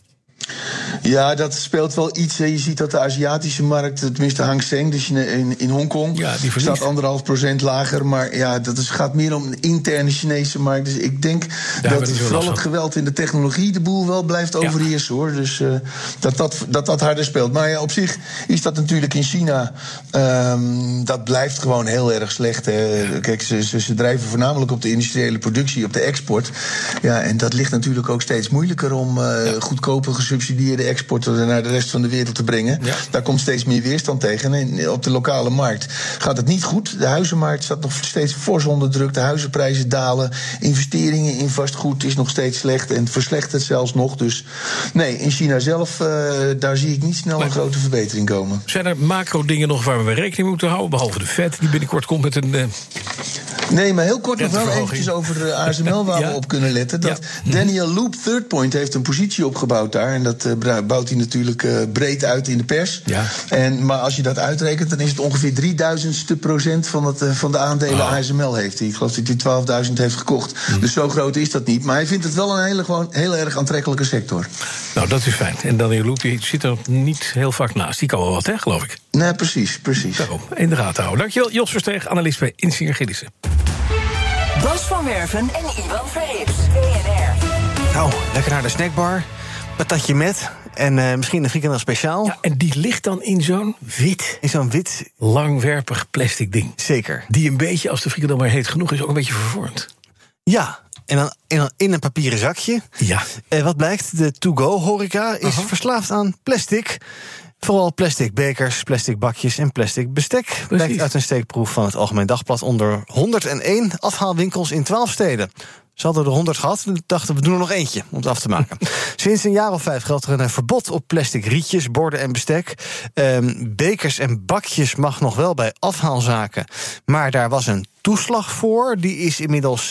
Ja, dat speelt wel iets. Je ziet dat de Aziatische markt, tenminste Hang Seng, dus in Hongkong, staat 1,5% lager. Maar ja, gaat meer om een interne Chinese markt. Dus ik denk dat vooral het geweld in de technologie de boel wel blijft overheersen, hoor. Dus dat harder speelt. Maar ja, op zich is dat natuurlijk in China, dat blijft gewoon heel erg slecht. Kijk, ze drijven voornamelijk op de industriële productie, op de export. Ja, en dat ligt natuurlijk ook steeds moeilijker om goedkope gesubsidieerde exporten naar de rest van de wereld te brengen. Ja. Daar komt steeds meer weerstand tegen. En op de lokale markt gaat het niet goed. De huizenmarkt staat nog steeds fors onder druk. De huizenprijzen dalen. Investeringen in vastgoed is nog steeds slecht. En verslechtert zelfs nog. Dus nee, in China zelf, daar zie ik niet snel een grote verbetering komen. Zijn er macro-dingen nog waar we rekening mee moeten houden? Behalve de Fed, die binnenkort komt met een... Nee, maar heel kort nog wel eventjes over ASML waar we op kunnen letten. Daniel Loop, Third Point, heeft een positie opgebouwd daar. En dat bouwt hij natuurlijk breed uit in de pers. Ja. Maar als je dat uitrekent, dan is het ongeveer 3000% van de aandelen ASML heeft hij. Ik geloof dat hij 12.000 heeft gekocht. Dus zo groot is dat niet. Maar hij vindt het wel een heel erg aantrekkelijke sector. Nou, dat is fijn. En Daniel Loop zit er niet heel vaak naast. Die kan wel wat, hè, geloof ik. Nee, precies. Daarom, in de gaten houden. Dankjewel, Jos Versteeg, analist bij Insinger Gillissen. Bas van Werven en Ivan Verrips. BNR. Nou, lekker naar de snackbar. Patatje met. En misschien een frikandel speciaal. Ja, en die ligt dan in zo'n wit... In zo'n wit... langwerpig plastic ding. Zeker. Die een beetje, als de frikandel maar heet genoeg is, ook een beetje vervormd. Ja, en dan in een papieren zakje. Ja. Wat blijkt? De to-go horeca is verslaafd aan plastic. Vooral plastic bekers, plastic bakjes en plastic bestek. Blijkt uit een steekproef van het Algemeen Dagblad onder 101 afhaalwinkels in 12 steden. Ze hadden er 100 gehad en dachten we doen er nog eentje om het af te maken. Sinds een jaar of 5 geldt er een verbod op plastic rietjes, borden en bestek. Bekers en bakjes mag nog wel bij afhaalzaken. Maar daar was een toeslag voor. Die is inmiddels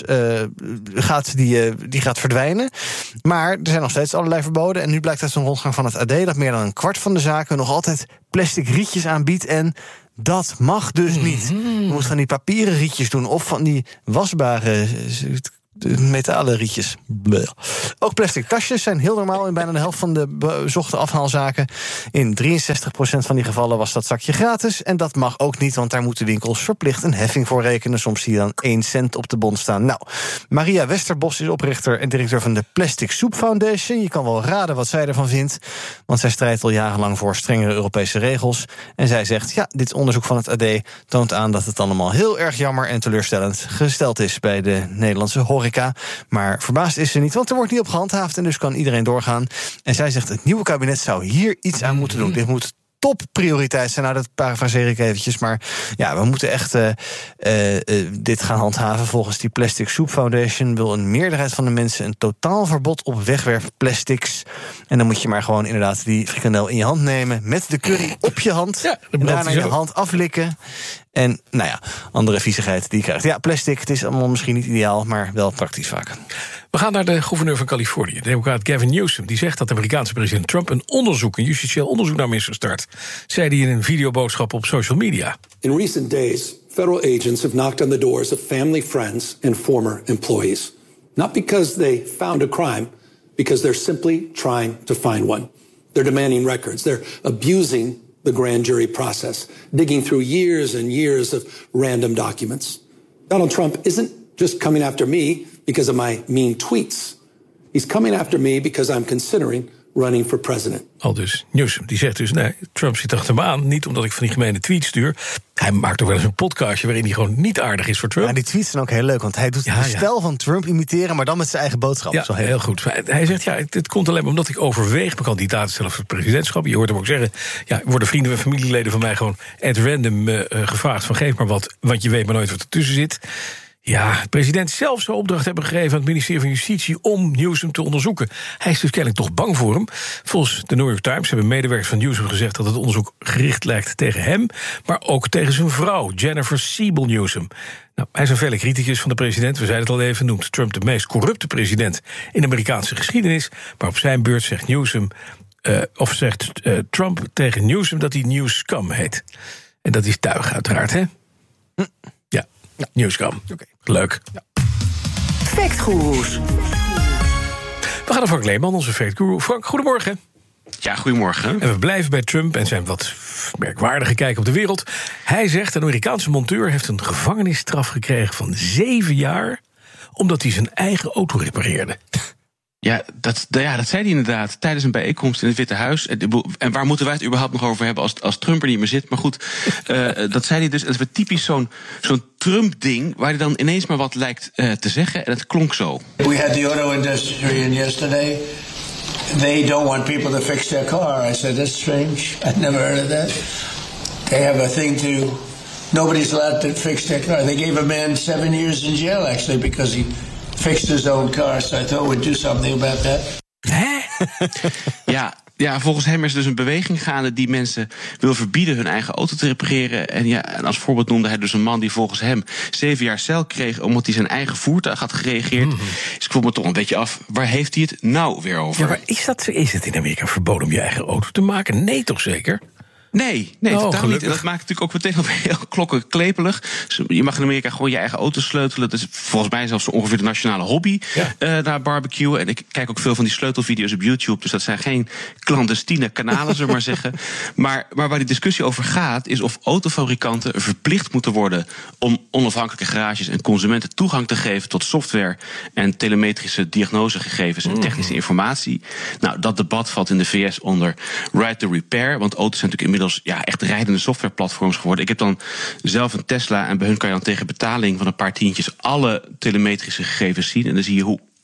gaat verdwijnen. Maar er zijn nog steeds allerlei verboden. En nu blijkt uit een rondgang van het AD dat meer dan een kwart van de zaken nog altijd plastic rietjes aanbiedt. En dat mag dus niet. Je moet van die papieren rietjes doen of van die wasbare metalen rietjes. Blech. Ook plastic tasjes zijn heel normaal in bijna de helft van de bezochte afhaalzaken. In 63% van die gevallen was dat zakje gratis. En dat mag ook niet, want daar moeten winkels verplicht een heffing voor rekenen. Soms zie je dan 1 cent op de bon staan. Nou, Maria Westerbos is oprichter en directeur van de Plastic Soup Foundation. Je kan wel raden wat zij ervan vindt, want zij strijdt al jarenlang voor strengere Europese regels. En zij zegt, ja, dit onderzoek van het AD toont aan dat het allemaal heel erg jammer en teleurstellend gesteld is bij de Nederlandse horeca. Maar verbaasd is ze niet, want er wordt niet op gehandhaafd en dus kan iedereen doorgaan. En zij zegt, het nieuwe kabinet zou hier iets aan moeten doen. Dit moet topprioriteit zijn. Nou, dat parafraseer ik eventjes. Maar ja, we moeten echt dit gaan handhaven. Volgens die Plastic Soup Foundation wil een meerderheid van de mensen een totaalverbod op wegwerpplastics. En dan moet je maar gewoon inderdaad die frikandel in je hand nemen met de curry op je hand. Ja, en daarna je hand aflikken. En nou ja, andere viezigheid die je krijgt. Ja, plastic, het is allemaal misschien niet ideaal, maar wel praktisch vaak. We gaan naar de gouverneur van Californië, de democraat Gavin Newsom. Die zegt dat de Amerikaanse president Trump een justitieel onderzoek naar hem is gestart. Zei hij in een videoboodschap op social media. In recent days, federal agents have knocked on the doors of family, friends and former employees. Not because they found a crime, because they're simply trying to find one. They're demanding records. They're abusing the grand jury process, digging through years and years of random documents. Donald Trump isn't just coming after me because of my mean tweets. He's coming after me because I'm considering running for president. Al dus Newsom, die zegt dus, nee, Trump zit achter me aan, niet omdat ik van die gemene tweets stuur. Hij maakt ook wel eens een podcastje waarin hij gewoon niet aardig is voor Trump. Ja, die tweets zijn ook heel leuk, want hij doet de stijl van Trump imiteren, maar dan met zijn eigen boodschap. Ja, heel goed. Hij zegt, ja, het komt alleen maar omdat ik overweeg mijn kandidaat te stellen voor het presidentschap. Je hoort hem ook zeggen, ja, worden vrienden en familieleden van mij gewoon at random gevraagd van geef maar wat, want je weet maar nooit wat ertussen zit. Ja, de president zelf zou opdracht hebben gegeven aan het ministerie van Justitie om Newsom te onderzoeken. Hij is dus kennelijk toch bang voor hem. Volgens de New York Times hebben medewerkers van Newsom gezegd dat het onderzoek gericht lijkt tegen hem, maar ook tegen zijn vrouw, Jennifer Siebel Newsom. Nou, hij is een felle criticus van de president. We zeiden het al even, noemt Trump de meest corrupte president in de Amerikaanse geschiedenis. Maar op zijn beurt zegt Newsom, zegt Trump tegen Newsom dat hij Newscum heet. En dat is tuig uiteraard, hè? Ja, Newscum. Okay. Leuk. Ja. Factgoeroes. We gaan naar Frank Leeman, onze factguru. Frank, goedemorgen. Ja, goedemorgen. En we blijven bij Trump en zijn wat merkwaardige kijk op de wereld. Hij zegt, een Amerikaanse monteur heeft een gevangenisstraf gekregen van 7 jaar... omdat hij zijn eigen auto repareerde. Ja, dat zei hij inderdaad tijdens een bijeenkomst in het Witte Huis. En waar moeten wij het überhaupt nog over hebben als Trump er niet meer zit? Maar goed, dat zei hij dus. Het was typisch zo'n Trump-ding waar hij dan ineens maar wat lijkt te zeggen. En het klonk zo. We had the auto industry in yesterday. They don't want people to fix their car. I said, that's strange. I'd never heard of that. They have a thing to... Nobody's allowed to fix their car. They gave a man 7 years in jail, actually, because he fixed his own car, so I thought we'd do something about that. Ja, volgens hem is er dus een beweging gaande die mensen wil verbieden hun eigen auto te repareren. En als voorbeeld noemde hij dus een man die volgens hem 7 jaar cel kreeg omdat hij zijn eigen voertuig had gereageerd. Dus ik voel me toch een beetje af, waar heeft hij het nou weer over? Ja, maar is het in Amerika verboden om je eigen auto te maken? Nee, toch zeker? Nee, totaal gelukkig niet. En dat maakt natuurlijk ook meteen al heel klokkenklepelig. Je mag in Amerika gewoon je eigen auto sleutelen. Dat is volgens mij zelfs ongeveer de nationale hobby naar barbecuen. En ik kijk ook veel van die sleutelvideo's op YouTube. Dus dat zijn geen clandestine kanalen, zullen we maar zeggen. Maar waar die discussie over gaat, is of autofabrikanten verplicht moeten worden om onafhankelijke garages en consumenten toegang te geven tot software en telemetrische diagnosegegevens en technische informatie. Nou, dat debat valt in de VS onder right to repair. Want auto's zijn natuurlijk inmiddels echt rijdende softwareplatforms geworden. Ik heb dan zelf een Tesla en bij hun kan je dan tegen betaling van een paar tientjes alle telemetrische gegevens zien. En dan zie je hoe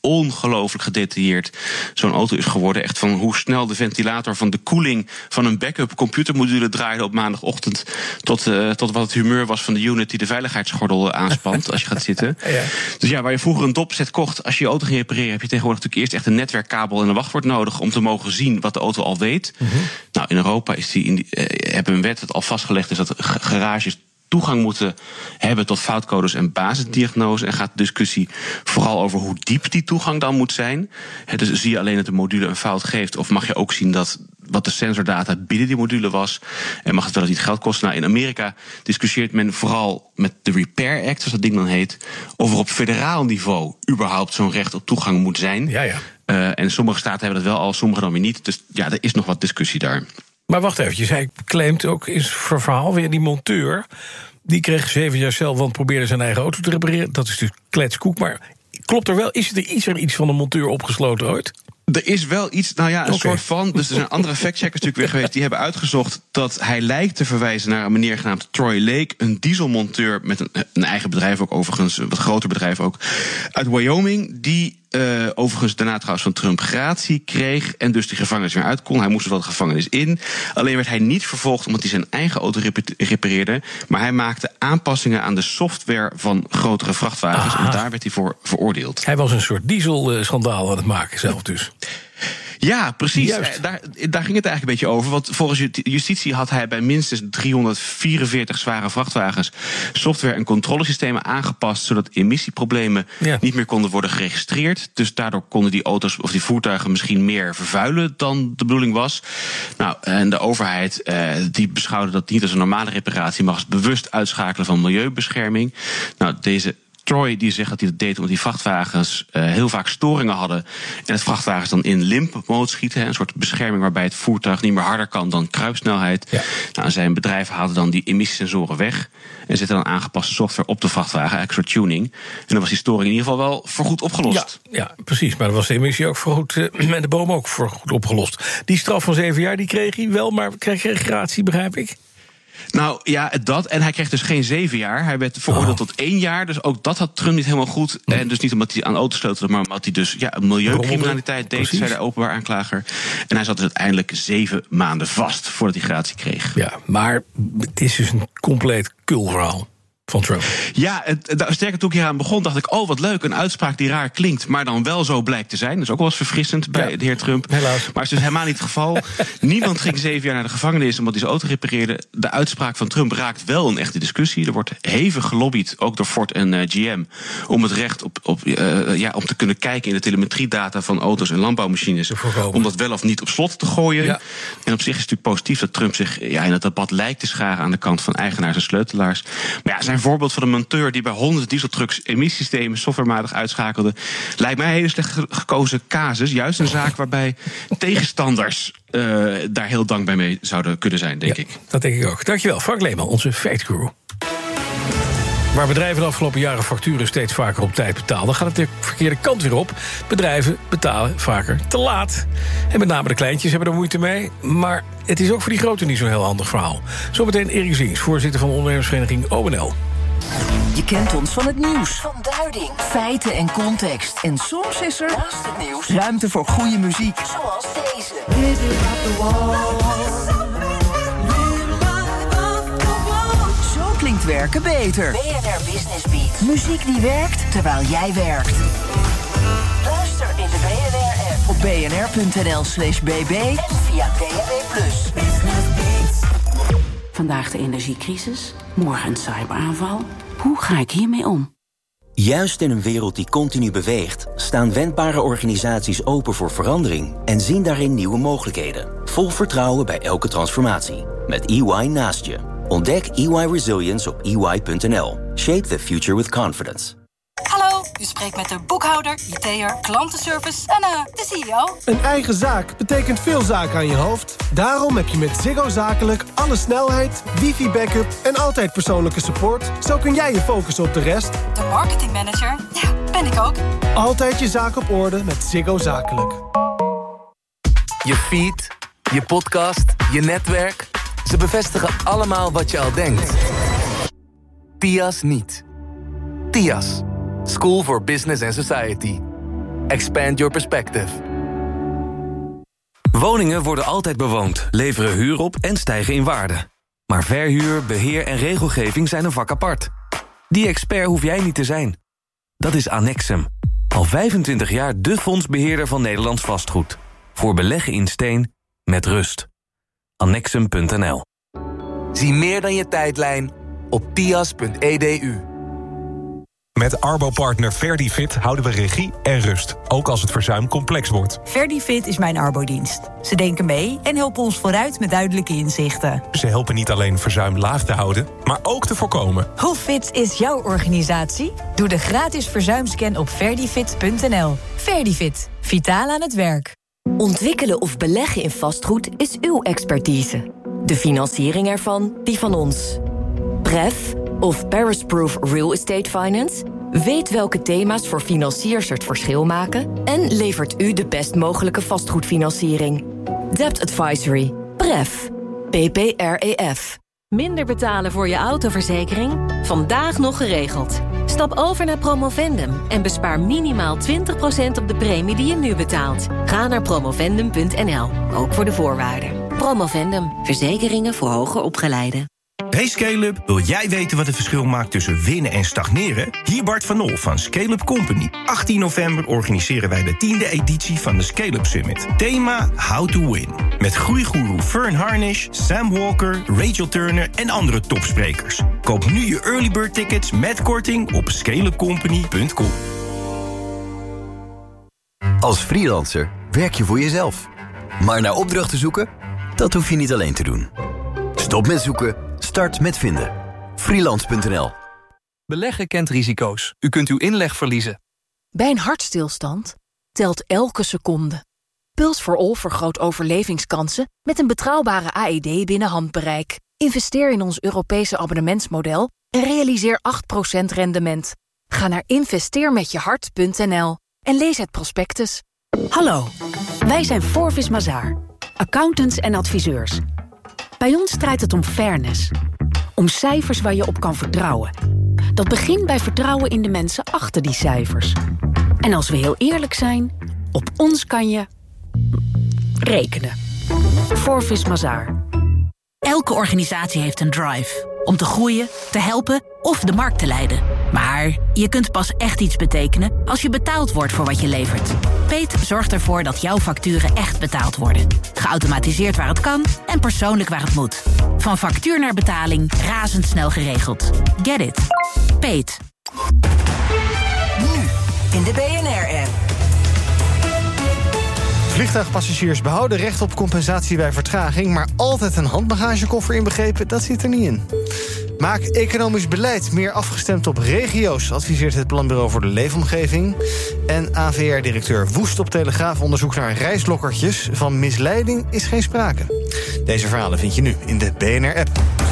ongelooflijk gedetailleerd zo'n auto is geworden. Echt van hoe snel de ventilator van de koeling van een backup computermodule draaide op maandagochtend tot wat het humeur was van de unit die de veiligheidsgordel aanspant als je gaat zitten. Ja. Dus ja, waar je vroeger een dopset kocht als je je auto ging repareren, heb je tegenwoordig natuurlijk eerst echt een netwerkkabel en een wachtwoord nodig om te mogen zien wat de auto al weet. Mm-hmm. Nou, in Europa hebben een wet dat al vastgelegd is dat garages toegang moeten hebben tot foutcodes en basisdiagnose. En gaat de discussie vooral over hoe diep die toegang dan moet zijn. Dus zie je alleen dat de module een fout geeft, of mag je ook zien wat de sensordata binnen die module was, en mag het wel eens iets geld kosten? Nou, in Amerika discussieert men vooral met de Repair Act, zoals dat ding dan heet, of er op federaal niveau überhaupt zo'n recht op toegang moet zijn. Ja. En sommige staten hebben dat wel al, sommige dan weer niet. Dus ja, er is nog wat discussie daar. Maar wacht eventjes, hij claimt ook in zijn verhaal weer die monteur, die kreeg 7 jaar cel, want probeerde zijn eigen auto te repareren. Dat is dus kletskoek, maar klopt er wel? Is er iets van een monteur opgesloten ooit? Er is wel iets, soort van. Dus er zijn andere factcheckers natuurlijk weer geweest, die hebben uitgezocht dat hij lijkt te verwijzen naar een meneer genaamd Troy Lake, een dieselmonteur met een eigen bedrijf ook, overigens, een wat groter bedrijf ook, uit Wyoming, die overigens daarna trouwens van Trump gratie kreeg en dus die gevangenis weer uit kon. Hij moest wel de gevangenis in. Alleen werd hij niet vervolgd omdat hij zijn eigen auto repareerde, maar hij maakte aanpassingen aan de software van grotere vrachtwagens. En daar werd hij voor veroordeeld. Hij was een soort dieselschandaal aan het maken zelf dus. Ja, precies. Daar ging het eigenlijk een beetje over. Want volgens justitie had hij bij minstens 344 zware vrachtwagens software- en controlesystemen aangepast, zodat emissieproblemen niet meer konden worden geregistreerd. Dus daardoor konden die auto's of die voertuigen misschien meer vervuilen dan de bedoeling was. Nou, en de overheid die beschouwde dat niet als een normale reparatie, maar als bewust uitschakelen van milieubescherming. Nou, deze Troy die zegt dat hij dat deed omdat die vrachtwagens heel vaak storingen hadden en het vrachtwagens dan in limp mode schieten, een soort bescherming waarbij het voertuig niet meer harder kan dan kruipsnelheid. Ja. Nou, zijn bedrijf haalde dan die emissiesensoren weg en zette dan aangepaste software op de vrachtwagen, eigenlijk een soort tuning. En dan was die storing in ieder geval wel voorgoed opgelost. Ja, precies. Maar dan was de emissie ook voorgoed en de boom ook voorgoed opgelost. Die straf van 7 jaar die kreeg hij wel, maar kreeg hij gratie, begrijp ik? Nou ja, dat. En hij kreeg dus geen 7 jaar. Hij werd veroordeeld tot 1 jaar. Dus ook dat had Trump niet helemaal goed. En dus niet omdat hij aan auto's sleutelde, maar omdat hij dus milieucriminaliteit deed, zei de openbaar aanklager. En hij zat dus uiteindelijk 7 maanden vast voordat hij gratie kreeg. Ja, maar het is dus een compleet kulverhaal van Trump. Ja, sterker toen ik hier aan begon, dacht ik, oh wat leuk, een uitspraak die raar klinkt, maar dan wel zo blijkt te zijn. Dat is ook wel eens verfrissend bij de heer Trump. Helaas. Maar het is dus helemaal niet het geval. Niemand ging 7 jaar naar de gevangenis omdat hij zijn auto repareerde. De uitspraak van Trump raakt wel een echte discussie. Er wordt hevig gelobbyd, ook door Ford en GM, om het recht om te kunnen kijken in de telemetriedata van auto's en landbouwmachines, om dat wel of niet op slot te gooien. Ja. En op zich is het natuurlijk positief dat Trump zich in het debat lijkt te scharen aan de kant van eigenaars en sleutelaars. Maar ja, zijn voorbeeld van een monteur die bij honderden dieseltrucks emissiesystemen softwarematig uitschakelde, lijkt mij een hele slecht gekozen casus. Juist een zaak waarbij tegenstanders daar heel dankbaar mee zouden kunnen zijn, denk ik. Dat denk ik ook. Dankjewel, Frank Leeman, onze feitcrew. Waar bedrijven de afgelopen jaren facturen steeds vaker op tijd betaalden, gaat het de verkeerde kant weer op. Bedrijven betalen vaker te laat. En met name de kleintjes hebben er moeite mee. Maar het is ook voor die grote niet zo'n heel handig verhaal. Zometeen Erik Zings, voorzitter van de ondernemersvereniging ONL. Je kent ons van het nieuws, van duiding, feiten en context. En soms is er, naast het nieuws, ruimte voor goede muziek. Zoals deze. Zo klinkt werken beter. BNR Business Beat. Muziek die werkt terwijl jij werkt. Luister in de BNR-app op bnr.nl/bb en via DAB+. Vandaag de energiecrisis, morgen een cyberaanval. Hoe ga ik hiermee om? Juist in een wereld die continu beweegt, staan wendbare organisaties open voor verandering en zien daarin nieuwe mogelijkheden. Vol vertrouwen bij elke transformatie. Met EY naast je. Ontdek EY Resilience op ey.nl. Shape the future with confidence. Hallo, u spreekt met de boekhouder, IT'er, klantenservice en de CEO. Een eigen zaak betekent veel zaken aan je hoofd. Daarom heb je met Ziggo Zakelijk alle snelheid, wifi-backup en altijd persoonlijke support. Zo kun jij je focussen op de rest. De marketingmanager, ja, ben ik ook. Altijd je zaak op orde met Ziggo Zakelijk. Je feed, je podcast, je netwerk. Ze bevestigen allemaal wat je al denkt. TIAS niet. TIAS. School for Business and Society. Expand your perspective. Woningen worden altijd bewoond, leveren huur op en stijgen in waarde. Maar verhuur, beheer en regelgeving zijn een vak apart. Die expert hoef jij niet te zijn. Dat is Annexum. Al 25 jaar de fondsbeheerder van Nederlands vastgoed. Voor beleggen in steen, met rust. Annexum.nl. Zie meer dan je tijdlijn op pias.edu. Met Arbo-partner Verdifit houden we regie en rust. Ook als het verzuim complex wordt. Verdifit is mijn arbodienst. Ze denken mee en helpen ons vooruit met duidelijke inzichten. Ze helpen niet alleen verzuim laag te houden, maar ook te voorkomen. Hoe fit is jouw organisatie? Doe de gratis verzuimscan op verdifit.nl. Verdifit. Vitaal aan het werk. Ontwikkelen of beleggen in vastgoed is uw expertise. De financiering ervan, die van ons. PREF, of Paris Proof Real Estate Finance, weet welke thema's voor financiers het verschil maken en levert u de best mogelijke vastgoedfinanciering. Debt Advisory. PREF. PPREF. Minder betalen voor je autoverzekering? Vandaag nog geregeld. Stap over naar Promovendum en bespaar minimaal 20% op de premie die je nu betaalt. Ga naar promovendum.nl, ook voor de voorwaarden. Promovendum, verzekeringen voor hoger opgeleiden. Hey Scale-up, wil jij weten wat het verschil maakt tussen winnen en stagneren? Hier Bart van Nol van Scale-up Company. 18 november organiseren wij de 10e editie van de Scale-up Summit. Thema How to Win. Met groeigoeroe Fern Harnish, Sam Walker, Rachel Turner en andere topsprekers. Koop nu je early bird tickets met korting op scaleupcompany.com. Als freelancer werk je voor jezelf. Maar naar opdrachten zoeken? Dat hoef je niet alleen te doen. Stop met zoeken. Start met vinden. Freelance.nl. Beleggen kent risico's. U kunt uw inleg verliezen. Bij een hartstilstand telt elke seconde. Puls for All vergroot overlevingskansen met een betrouwbare AED binnen handbereik. Investeer in ons Europese abonnementsmodel en realiseer 8% rendement. Ga naar investeermetjehart.nl en lees het prospectus. Hallo, wij zijn Forvis Mazars, accountants en adviseurs. Bij ons draait het om fairness. Om cijfers waar je op kan vertrouwen. Dat begint bij vertrouwen in de mensen achter die cijfers. En als we heel eerlijk zijn, op ons kan je rekenen. Forvis Mazars. Elke organisatie heeft een drive. Om te groeien, te helpen of de markt te leiden. Maar je kunt pas echt iets betekenen als je betaald wordt voor wat je levert. Peet zorgt ervoor dat jouw facturen echt betaald worden. Geautomatiseerd waar het kan en persoonlijk waar het moet. Van factuur naar betaling, razendsnel geregeld. Get it. Peet. Nu in de BNR-app. Vliegtuigpassagiers behouden recht op compensatie bij vertraging, maar altijd een handbagagekoffer inbegrepen, dat zit er niet in. Maak economisch beleid meer afgestemd op regio's, adviseert het Planbureau voor de Leefomgeving. En AVR-directeur Woest op Telegraaf onderzoekt naar reislokkertjes. Van misleiding is geen sprake. Deze verhalen vind je nu in de BNR-app.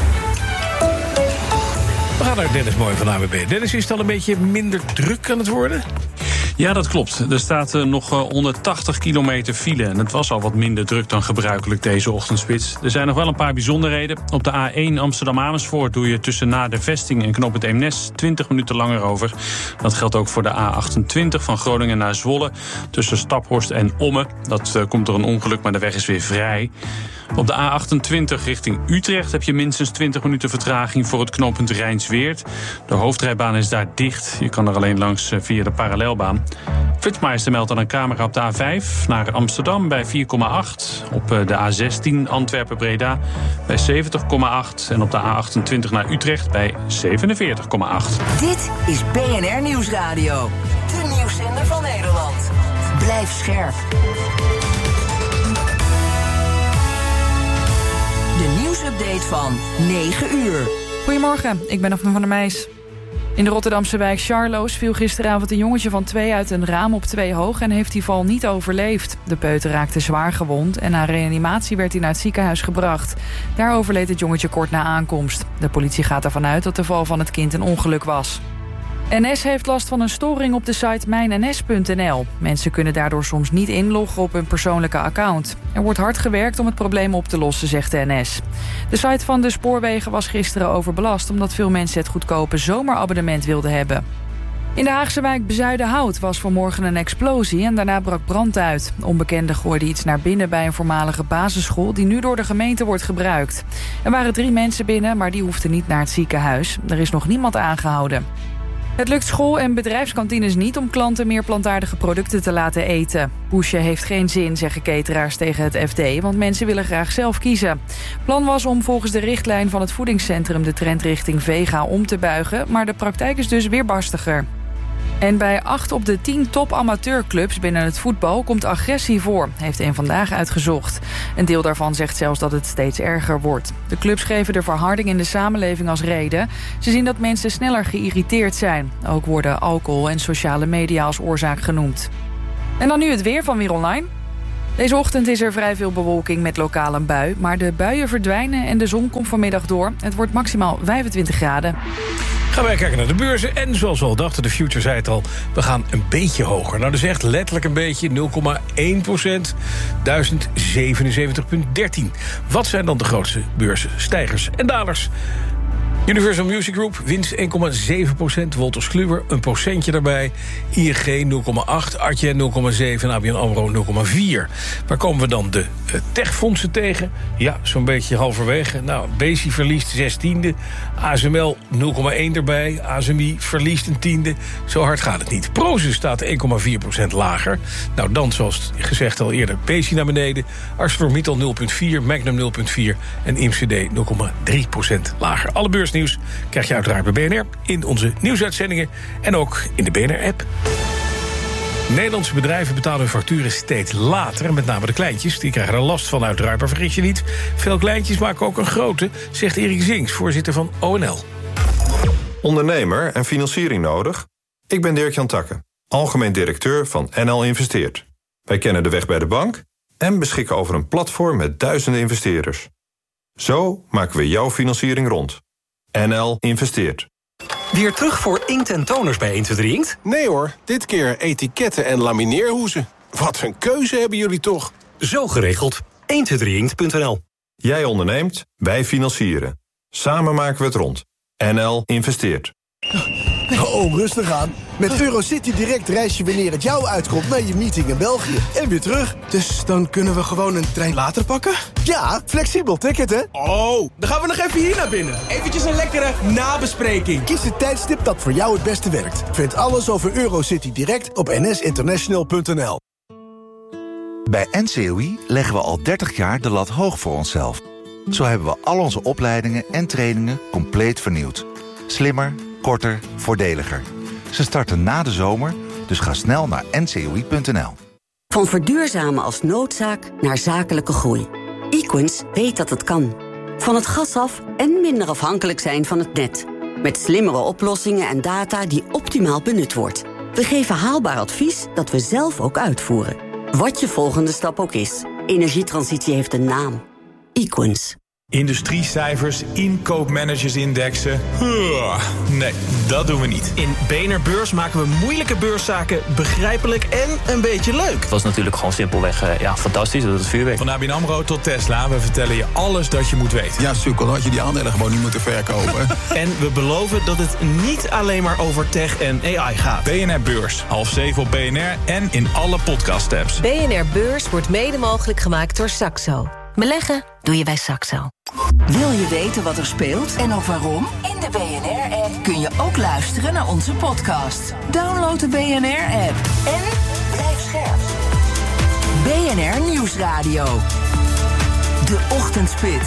We gaan naar Dennis Mooi van AWB. Dennis, is het al een beetje minder druk aan het worden? Ja, dat klopt. Er staat nog 180 kilometer file. En het was al wat minder druk dan gebruikelijk deze ochtendspits. Er zijn nog wel een paar bijzonderheden. Op de A1 Amsterdam-Amersfoort doe je tussen na de vesting en knooppunt Eemnes 20 minuten langer over. Dat geldt ook voor de A28 van Groningen naar Zwolle. Tussen Staphorst en Ommen. Dat komt door een ongeluk, maar de weg is weer vrij. Op de A28 richting Utrecht heb je minstens 20 minuten vertraging voor het knooppunt Rijnsweerd. De hoofdrijbaan is daar dicht. Je kan er alleen langs via de parallelbaan. Flitsmeister meldt aan een camera op de A5 naar Amsterdam bij 4,8. Op de A16 Antwerpen-Breda bij 70,8. En op de A28 naar Utrecht bij 47,8. Dit is BNR Nieuwsradio. De nieuwszender van Nederland. Blijf scherp. De nieuwsupdate van 9 uur. Goedemorgen, ik ben Afne van der Meijs. In de Rotterdamse wijk Charloes viel gisteravond een jongetje van 2 uit een raam op 2 hoog en heeft die val niet overleefd. De peuter raakte zwaar gewond en na reanimatie werd hij naar het ziekenhuis gebracht. Daar overleed het jongetje kort na aankomst. De politie gaat ervan uit dat de val van het kind een ongeluk was. NS heeft last van een storing op de site mijnns.nl. Mensen kunnen daardoor soms niet inloggen op hun persoonlijke account. Er wordt hard gewerkt om het probleem op te lossen, zegt de NS. De site van de spoorwegen was gisteren overbelast omdat veel mensen het goedkope zomerabonnement wilden hebben. In de Haagse wijk Bezuidenhout was vanmorgen een explosie en daarna brak brand uit. Onbekenden gooiden iets naar binnen bij een voormalige basisschool die nu door de gemeente wordt gebruikt. Er waren 3 mensen binnen, maar die hoefden niet naar het ziekenhuis. Er is nog niemand aangehouden. Het lukt school- en bedrijfskantines niet om klanten meer plantaardige producten te laten eten. Pushen heeft geen zin, zeggen cateraars tegen het FD, want mensen willen graag zelf kiezen. Plan was om volgens de richtlijn van het voedingscentrum de trend richting vega om te buigen, maar de praktijk is dus weerbarstiger. En bij 8 op de 10 top-amateurclubs binnen het voetbal komt agressie voor, heeft een Vandaag uitgezocht. Een deel daarvan zegt zelfs dat het steeds erger wordt. De clubs geven de verharding in de samenleving als reden. Ze zien dat mensen sneller geïrriteerd zijn. Ook worden alcohol en sociale media als oorzaak genoemd. En dan nu het weer van Weer Online. Deze ochtend is er vrij veel bewolking met lokaal een bui, maar de buien verdwijnen en de zon komt vanmiddag door. Het wordt maximaal 25 graden. Gaan wij kijken naar de beurzen. En zoals we al dachten, de future zei het al, we gaan een beetje hoger. Nou, dus echt letterlijk een beetje, 0,1%, 1077,13. Wat zijn dan de grootste beurzen, stijgers en dalers? Universal Music Group, winst 1,7%. Wolters Kluwer, een procentje daarbij. ING 0,8%, Adyen 0,7% en ABN AMRO 0,4%. Waar komen we dan de techfondsen tegen? Ja, zo'n beetje halverwege. Nou, Besi verliest 16e. ASML 0,1% erbij. ASMI verliest een 10e. Zo hard gaat het niet. Prosus staat 1,4% lager. Nou, dan, zoals gezegd al eerder, Besi naar beneden. ArcelorMittal 0,4%, Magnum 0,4% en IMCD 0,3% lager. Alle beursnieuws krijg je uiteraard bij BNR in onze nieuwsuitzendingen en ook in de BNR-app. Nederlandse bedrijven betalen hun facturen steeds later. En met name de kleintjes, die krijgen er last van uiteraard. Maar vergis je niet, veel kleintjes maken ook een grote, zegt Erik Zinks, voorzitter van ONL. Ondernemer en financiering nodig? Ik ben Dirk-Jan Takke, algemeen directeur van NL Investeert. Wij kennen de weg bij de bank en beschikken over een platform met duizenden investeerders. Zo maken we jouw financiering rond. NL Investeert. Weer terug voor inkt en toners bij 123 Inkt? Nee hoor, dit keer etiketten en lamineerhoezen. Wat een keuze hebben jullie toch? Zo geregeld. 123inkt.nl. Jij onderneemt, wij financieren. Samen maken we het rond. NL Investeert. Oh, rustig aan. Met Eurocity Direct reis je wanneer het jou uitkomt naar je meeting in België. En weer terug. Dus dan kunnen we gewoon een trein later pakken? Ja, flexibel ticket, hè? Oh, dan gaan we nog even hier naar binnen. Eventjes een lekkere nabespreking. Kies het tijdstip dat voor jou het beste werkt. Vind alles over Eurocity Direct op nsinternational.nl. Bij NCOI leggen we al 30 jaar de lat hoog voor onszelf. Zo hebben we al onze opleidingen en trainingen compleet vernieuwd. Slimmer, korter, voordeliger. Ze starten na de zomer, dus ga snel naar ncoi.nl. Van verduurzamen als noodzaak naar zakelijke groei. Equens weet dat het kan. Van het gas af en minder afhankelijk zijn van het net. Met slimmere oplossingen en data die optimaal benut wordt. We geven haalbaar advies dat we zelf ook uitvoeren. Wat je volgende stap ook is. Energietransitie heeft een naam. Equens. Industriecijfers, inkoopmanagersindexen. Nee, dat doen we niet. In BNR Beurs maken we moeilijke beurszaken begrijpelijk en een beetje leuk. Het was natuurlijk gewoon simpelweg fantastisch, dat het vuurwerk. Van ABN AMRO tot Tesla, we vertellen je alles dat je moet weten. Ja, sukkel, had je die aandelen gewoon niet moeten verkopen. En we beloven dat het niet alleen maar over tech en AI gaat. BNR Beurs, 6:30 op BNR en in alle podcast-apps. BNR Beurs wordt mede mogelijk gemaakt door Saxo. Beleggen doe je bij Saxo. Wil je weten wat er speelt en ook waarom? In de BNR-app kun je ook luisteren naar onze podcast. Download de BNR-app en blijf scherp. BNR Nieuwsradio. De Ochtendspits.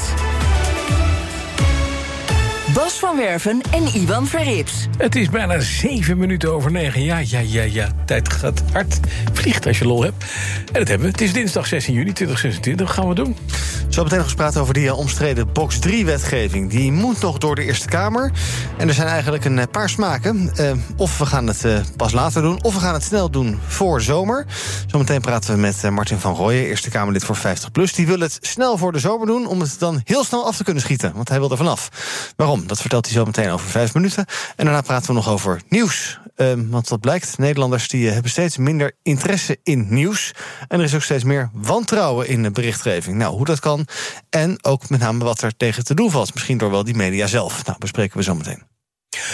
Bas van Werven en Iwan Verrips. Het is bijna 9:07. Ja. Tijd gaat hard. Vliegt als je lol hebt. En dat hebben we. Het is dinsdag 16 juni 2026. Wat gaan we doen? Zo meteen nog eens praten over die omstreden box 3-wetgeving. Die moet nog door de Eerste Kamer. En er zijn eigenlijk een paar smaken. Of we gaan het pas later doen, of we gaan het snel doen voor zomer. Zometeen praten we met Martin van Rooyen, Eerste Kamerlid voor 50PLUS. Die wil het snel voor de zomer doen, om het dan heel snel af te kunnen schieten. Want hij wil er vanaf. Waarom? Dat vertelt hij zo meteen over 5 minuten. En daarna praten we nog over nieuws. Want wat blijkt, Nederlanders die hebben steeds minder interesse in nieuws. En er is ook steeds meer wantrouwen in de berichtgeving. Nou, hoe dat kan. En ook met name wat er tegen te doen valt. Misschien door wel die media zelf. Nou, bespreken we zo meteen.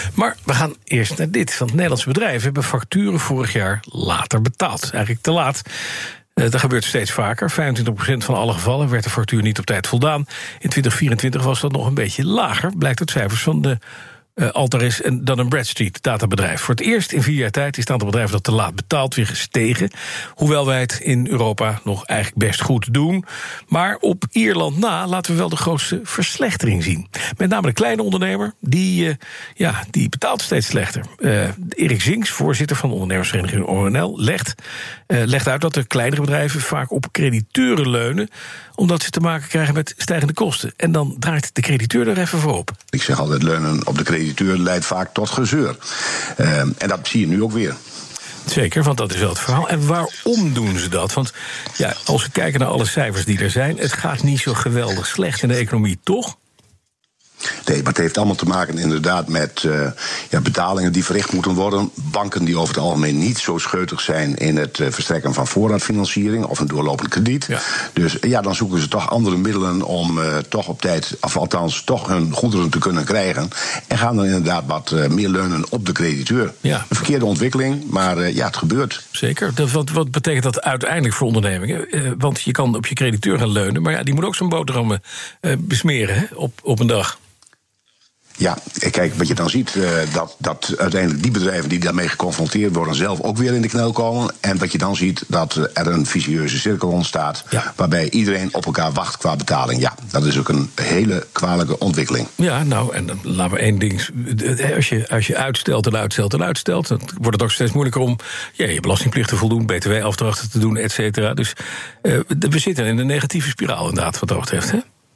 Maar we gaan eerst naar dit. Want Nederlandse bedrijven hebben facturen vorig jaar later betaald. Eigenlijk te laat. Dat gebeurt steeds vaker. 25% van alle gevallen werd de factuur niet op tijd voldaan. In 2024 was dat nog een beetje lager, blijkt uit cijfers van de Altaris en Dun & Bradstreet databedrijf. Voor het eerst in 4 jaar tijd is het aantal bedrijven dat te laat betaalt weer gestegen. Hoewel wij het in Europa nog eigenlijk best goed doen. Maar op Ierland na laten we wel de grootste verslechtering zien. Met name de kleine ondernemer, die betaalt steeds slechter. Erik Zinks, voorzitter van de ondernemersvereniging ONL, legt uit dat de kleinere bedrijven vaak op crediteuren leunen, omdat ze te maken krijgen met stijgende kosten. En dan draait de crediteur er even voor op. Ik zeg altijd, leunen op de crediteur leidt vaak tot gezeur. En dat zie je nu ook weer. Zeker, want dat is wel het verhaal. En waarom doen ze dat? Want ja, als we kijken naar alle cijfers die er zijn, het gaat niet zo geweldig slecht in de economie, toch? Nee, maar het heeft allemaal te maken inderdaad met betalingen die verricht moeten worden. Banken die over het algemeen niet zo scheutig zijn in het verstrekken van voorraadfinanciering of een doorlopend krediet. Ja. Dus dan zoeken ze toch andere middelen om toch op tijd, of althans toch hun goederen te kunnen krijgen. En gaan dan inderdaad wat meer leunen op de crediteur. Ja. Een verkeerde ontwikkeling, maar het gebeurt. Zeker. Wat betekent dat uiteindelijk voor ondernemingen? Want je kan op je crediteur gaan leunen, maar die moet ook zo'n boterhammen besmeren op een dag. Ja, kijk, wat je dan ziet, dat uiteindelijk die bedrijven die daarmee geconfronteerd worden zelf ook weer in de knel komen. En wat je dan ziet, dat er een vicieuze cirkel ontstaat, waarbij iedereen op elkaar wacht qua betaling. Ja, dat is ook een hele kwalijke ontwikkeling. Ja, nou, en dan laten we één ding. Als je uitstelt, dan wordt het ook steeds moeilijker om je belastingplicht te voldoen, btw-afdrachten te doen, et cetera. Dus we zitten in een negatieve spiraal inderdaad, wat dat betreft, hè?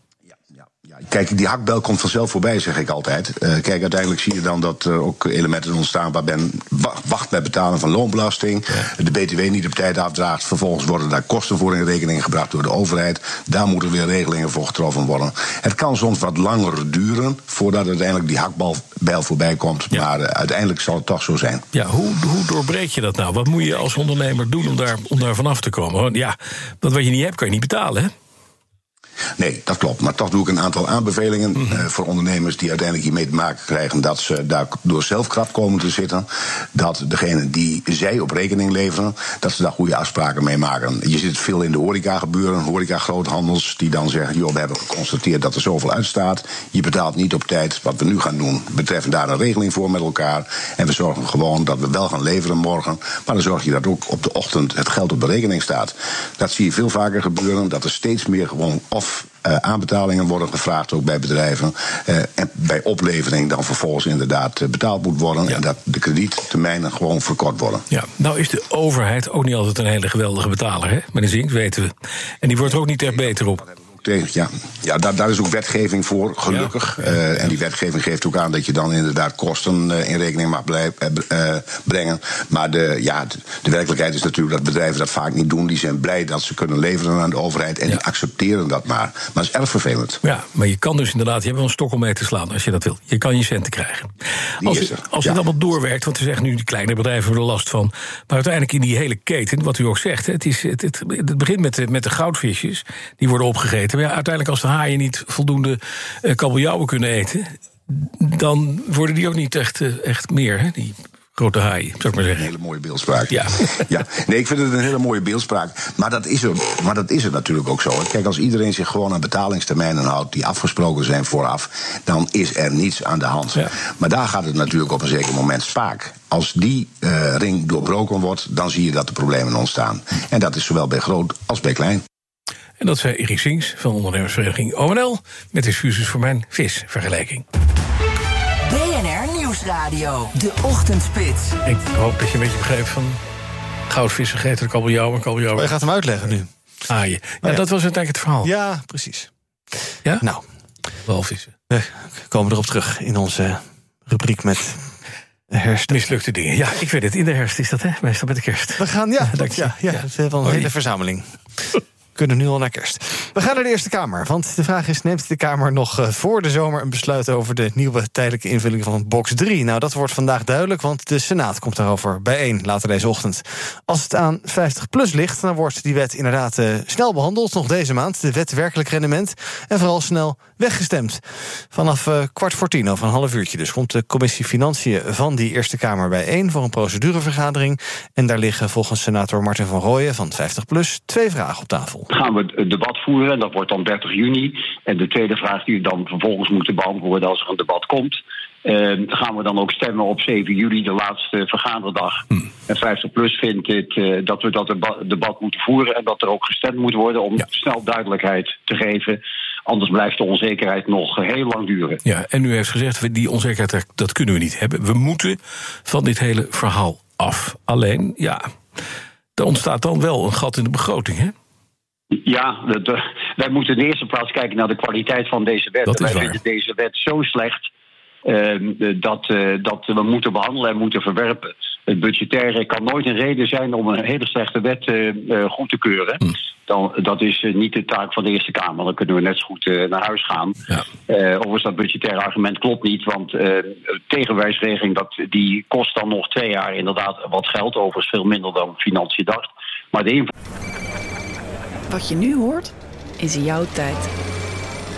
Kijk, die hakbel komt vanzelf voorbij, zeg ik altijd. Kijk, uiteindelijk zie je dan dat er ook elementen ontstaan waar men wacht bij betalen van loonbelasting. Ja. De BTW niet op tijd afdraagt. Vervolgens worden daar kosten voor in rekening gebracht door de overheid. Daar moeten weer regelingen voor getroffen worden. Het kan soms wat langer duren voordat uiteindelijk die hakbel voorbij komt. Ja. Maar uiteindelijk zal het toch zo zijn. Ja, hoe doorbreek je dat nou? Wat moet je als ondernemer doen om daar vanaf te komen? Want wat je niet hebt, kan je niet betalen, hè? Nee, dat klopt. Maar toch doe ik een aantal aanbevelingen voor ondernemers die uiteindelijk hiermee te maken krijgen dat ze daar door zelf krap komen te zitten. Dat degene die zij op rekening leveren, dat ze daar goede afspraken mee maken. Je ziet het veel in de horeca gebeuren, horeca-groothandels die dan zeggen, we hebben geconstateerd dat er zoveel uitstaat. Je betaalt niet op tijd. Wat we nu gaan doen, we treffen daar een regeling voor met elkaar. En we zorgen gewoon dat we wel gaan leveren morgen. Maar dan zorg je dat ook op de ochtend het geld op de rekening staat. Dat zie je veel vaker gebeuren, dat er steeds meer gewoon aanbetalingen worden gevraagd, ook bij bedrijven. En bij oplevering dan vervolgens inderdaad betaald moet worden. Ja. En dat de krediettermijnen gewoon verkort worden. Ja, nou is de overheid ook niet altijd een hele geweldige betaler, hè? Meneer Zink, weten we. En die wordt er ook niet echt beter op. Ja, daar is ook wetgeving voor, gelukkig. En die wetgeving geeft ook aan dat je dan inderdaad kosten in rekening mag brengen. Maar de werkelijkheid is natuurlijk dat bedrijven dat vaak niet doen. Die zijn blij dat ze kunnen leveren aan de overheid en die accepteren dat maar. Maar dat is erg vervelend. Ja, maar je kan dus inderdaad, je hebt wel een stok om mee te slaan als je dat wil. Je kan je centen krijgen. Als je dat allemaal doorwerkt, want we zeggen nu die kleine bedrijven hebben er last van. Maar uiteindelijk in die hele keten, wat u ook zegt, het begint met de goudvisjes, die worden opgegeten. Maar uiteindelijk als de haaien niet voldoende kabeljauwen kunnen eten, dan worden die ook niet echt meer, hè, die grote haaien, zou ik maar zeggen. Een hele mooie beeldspraak. Ja. Nee, ik vind het een hele mooie beeldspraak. Maar dat is er natuurlijk ook zo. Kijk, als iedereen zich gewoon aan betalingstermijnen houdt die afgesproken zijn vooraf, dan is er niets aan de hand. Ja. Maar daar gaat het natuurlijk op een zeker moment spaak. Als die ring doorbroken wordt, dan zie je dat er problemen ontstaan. En dat is zowel bij groot als bij klein. En dat zei Erik Zinks van ondernemersvereniging ONL met excuses voor mijn visvergelijking. BNR Nieuwsradio, de ochtendspits. Ik hoop dat je een beetje begreep van goudvissen, gegeten, kabeljauw. Maar je gaat hem uitleggen nu. Haaien. Ja, dat was uiteindelijk het verhaal. Ja, precies. Ja? Nou, walvissen. We komen erop terug in onze rubriek met herfst. Mislukte dingen. Ja, ik weet het. In de herfst is dat, hè? Meestal met de kerst. We gaan, het is wel een hele verzameling. Kunnen nu al naar kerst. We gaan naar de Eerste Kamer. Want de vraag is, neemt de Kamer nog voor de zomer een besluit over de nieuwe tijdelijke invulling van box 3? Nou, dat wordt vandaag duidelijk, want de Senaat komt daarover bijeen later deze ochtend. Als het aan 50PLUS ligt, dan wordt die wet inderdaad snel behandeld, nog deze maand. De wet werkelijk rendement en vooral snel weggestemd. Vanaf 9:15, over een half uurtje dus, komt de commissie Financiën van die Eerste Kamer bijeen voor een procedurevergadering. En daar liggen volgens senator Martin van Rooyen van 50PLUS 2 vragen op tafel. Gaan we het debat voeren, en dat wordt dan 30 juni. En de tweede vraag die we dan vervolgens moeten beantwoorden als er een debat komt. Gaan we dan ook stemmen op 7 juli, de laatste vergaderdag. En 50PLUS vindt dat we dat debat moeten voeren en dat er ook gestemd moet worden om snel duidelijkheid te geven. Anders blijft de onzekerheid nog heel lang duren. Ja, en u heeft gezegd, die onzekerheid, dat kunnen we niet hebben. We moeten van dit hele verhaal af. Alleen, ja, er ontstaat dan wel een gat in de begroting, hè? Ja, wij moeten in de eerste plaats kijken naar de kwaliteit van deze wet. Dat is wij waar. vinden deze wet zo slecht dat we moeten behandelen en moeten verwerpen. Het budgettaire kan nooit een reden zijn om een hele slechte wet goed te keuren. Dat is niet de taak van de Eerste Kamer. Dan kunnen we net zo goed naar huis gaan. Ja. Overigens, dat budgettaire argument klopt niet. Want tegenwijsregeling, die kost dan nog 2 jaar inderdaad wat geld. Overigens veel minder dan Financiën dacht. Maar Wat je nu hoort, is jouw tijd.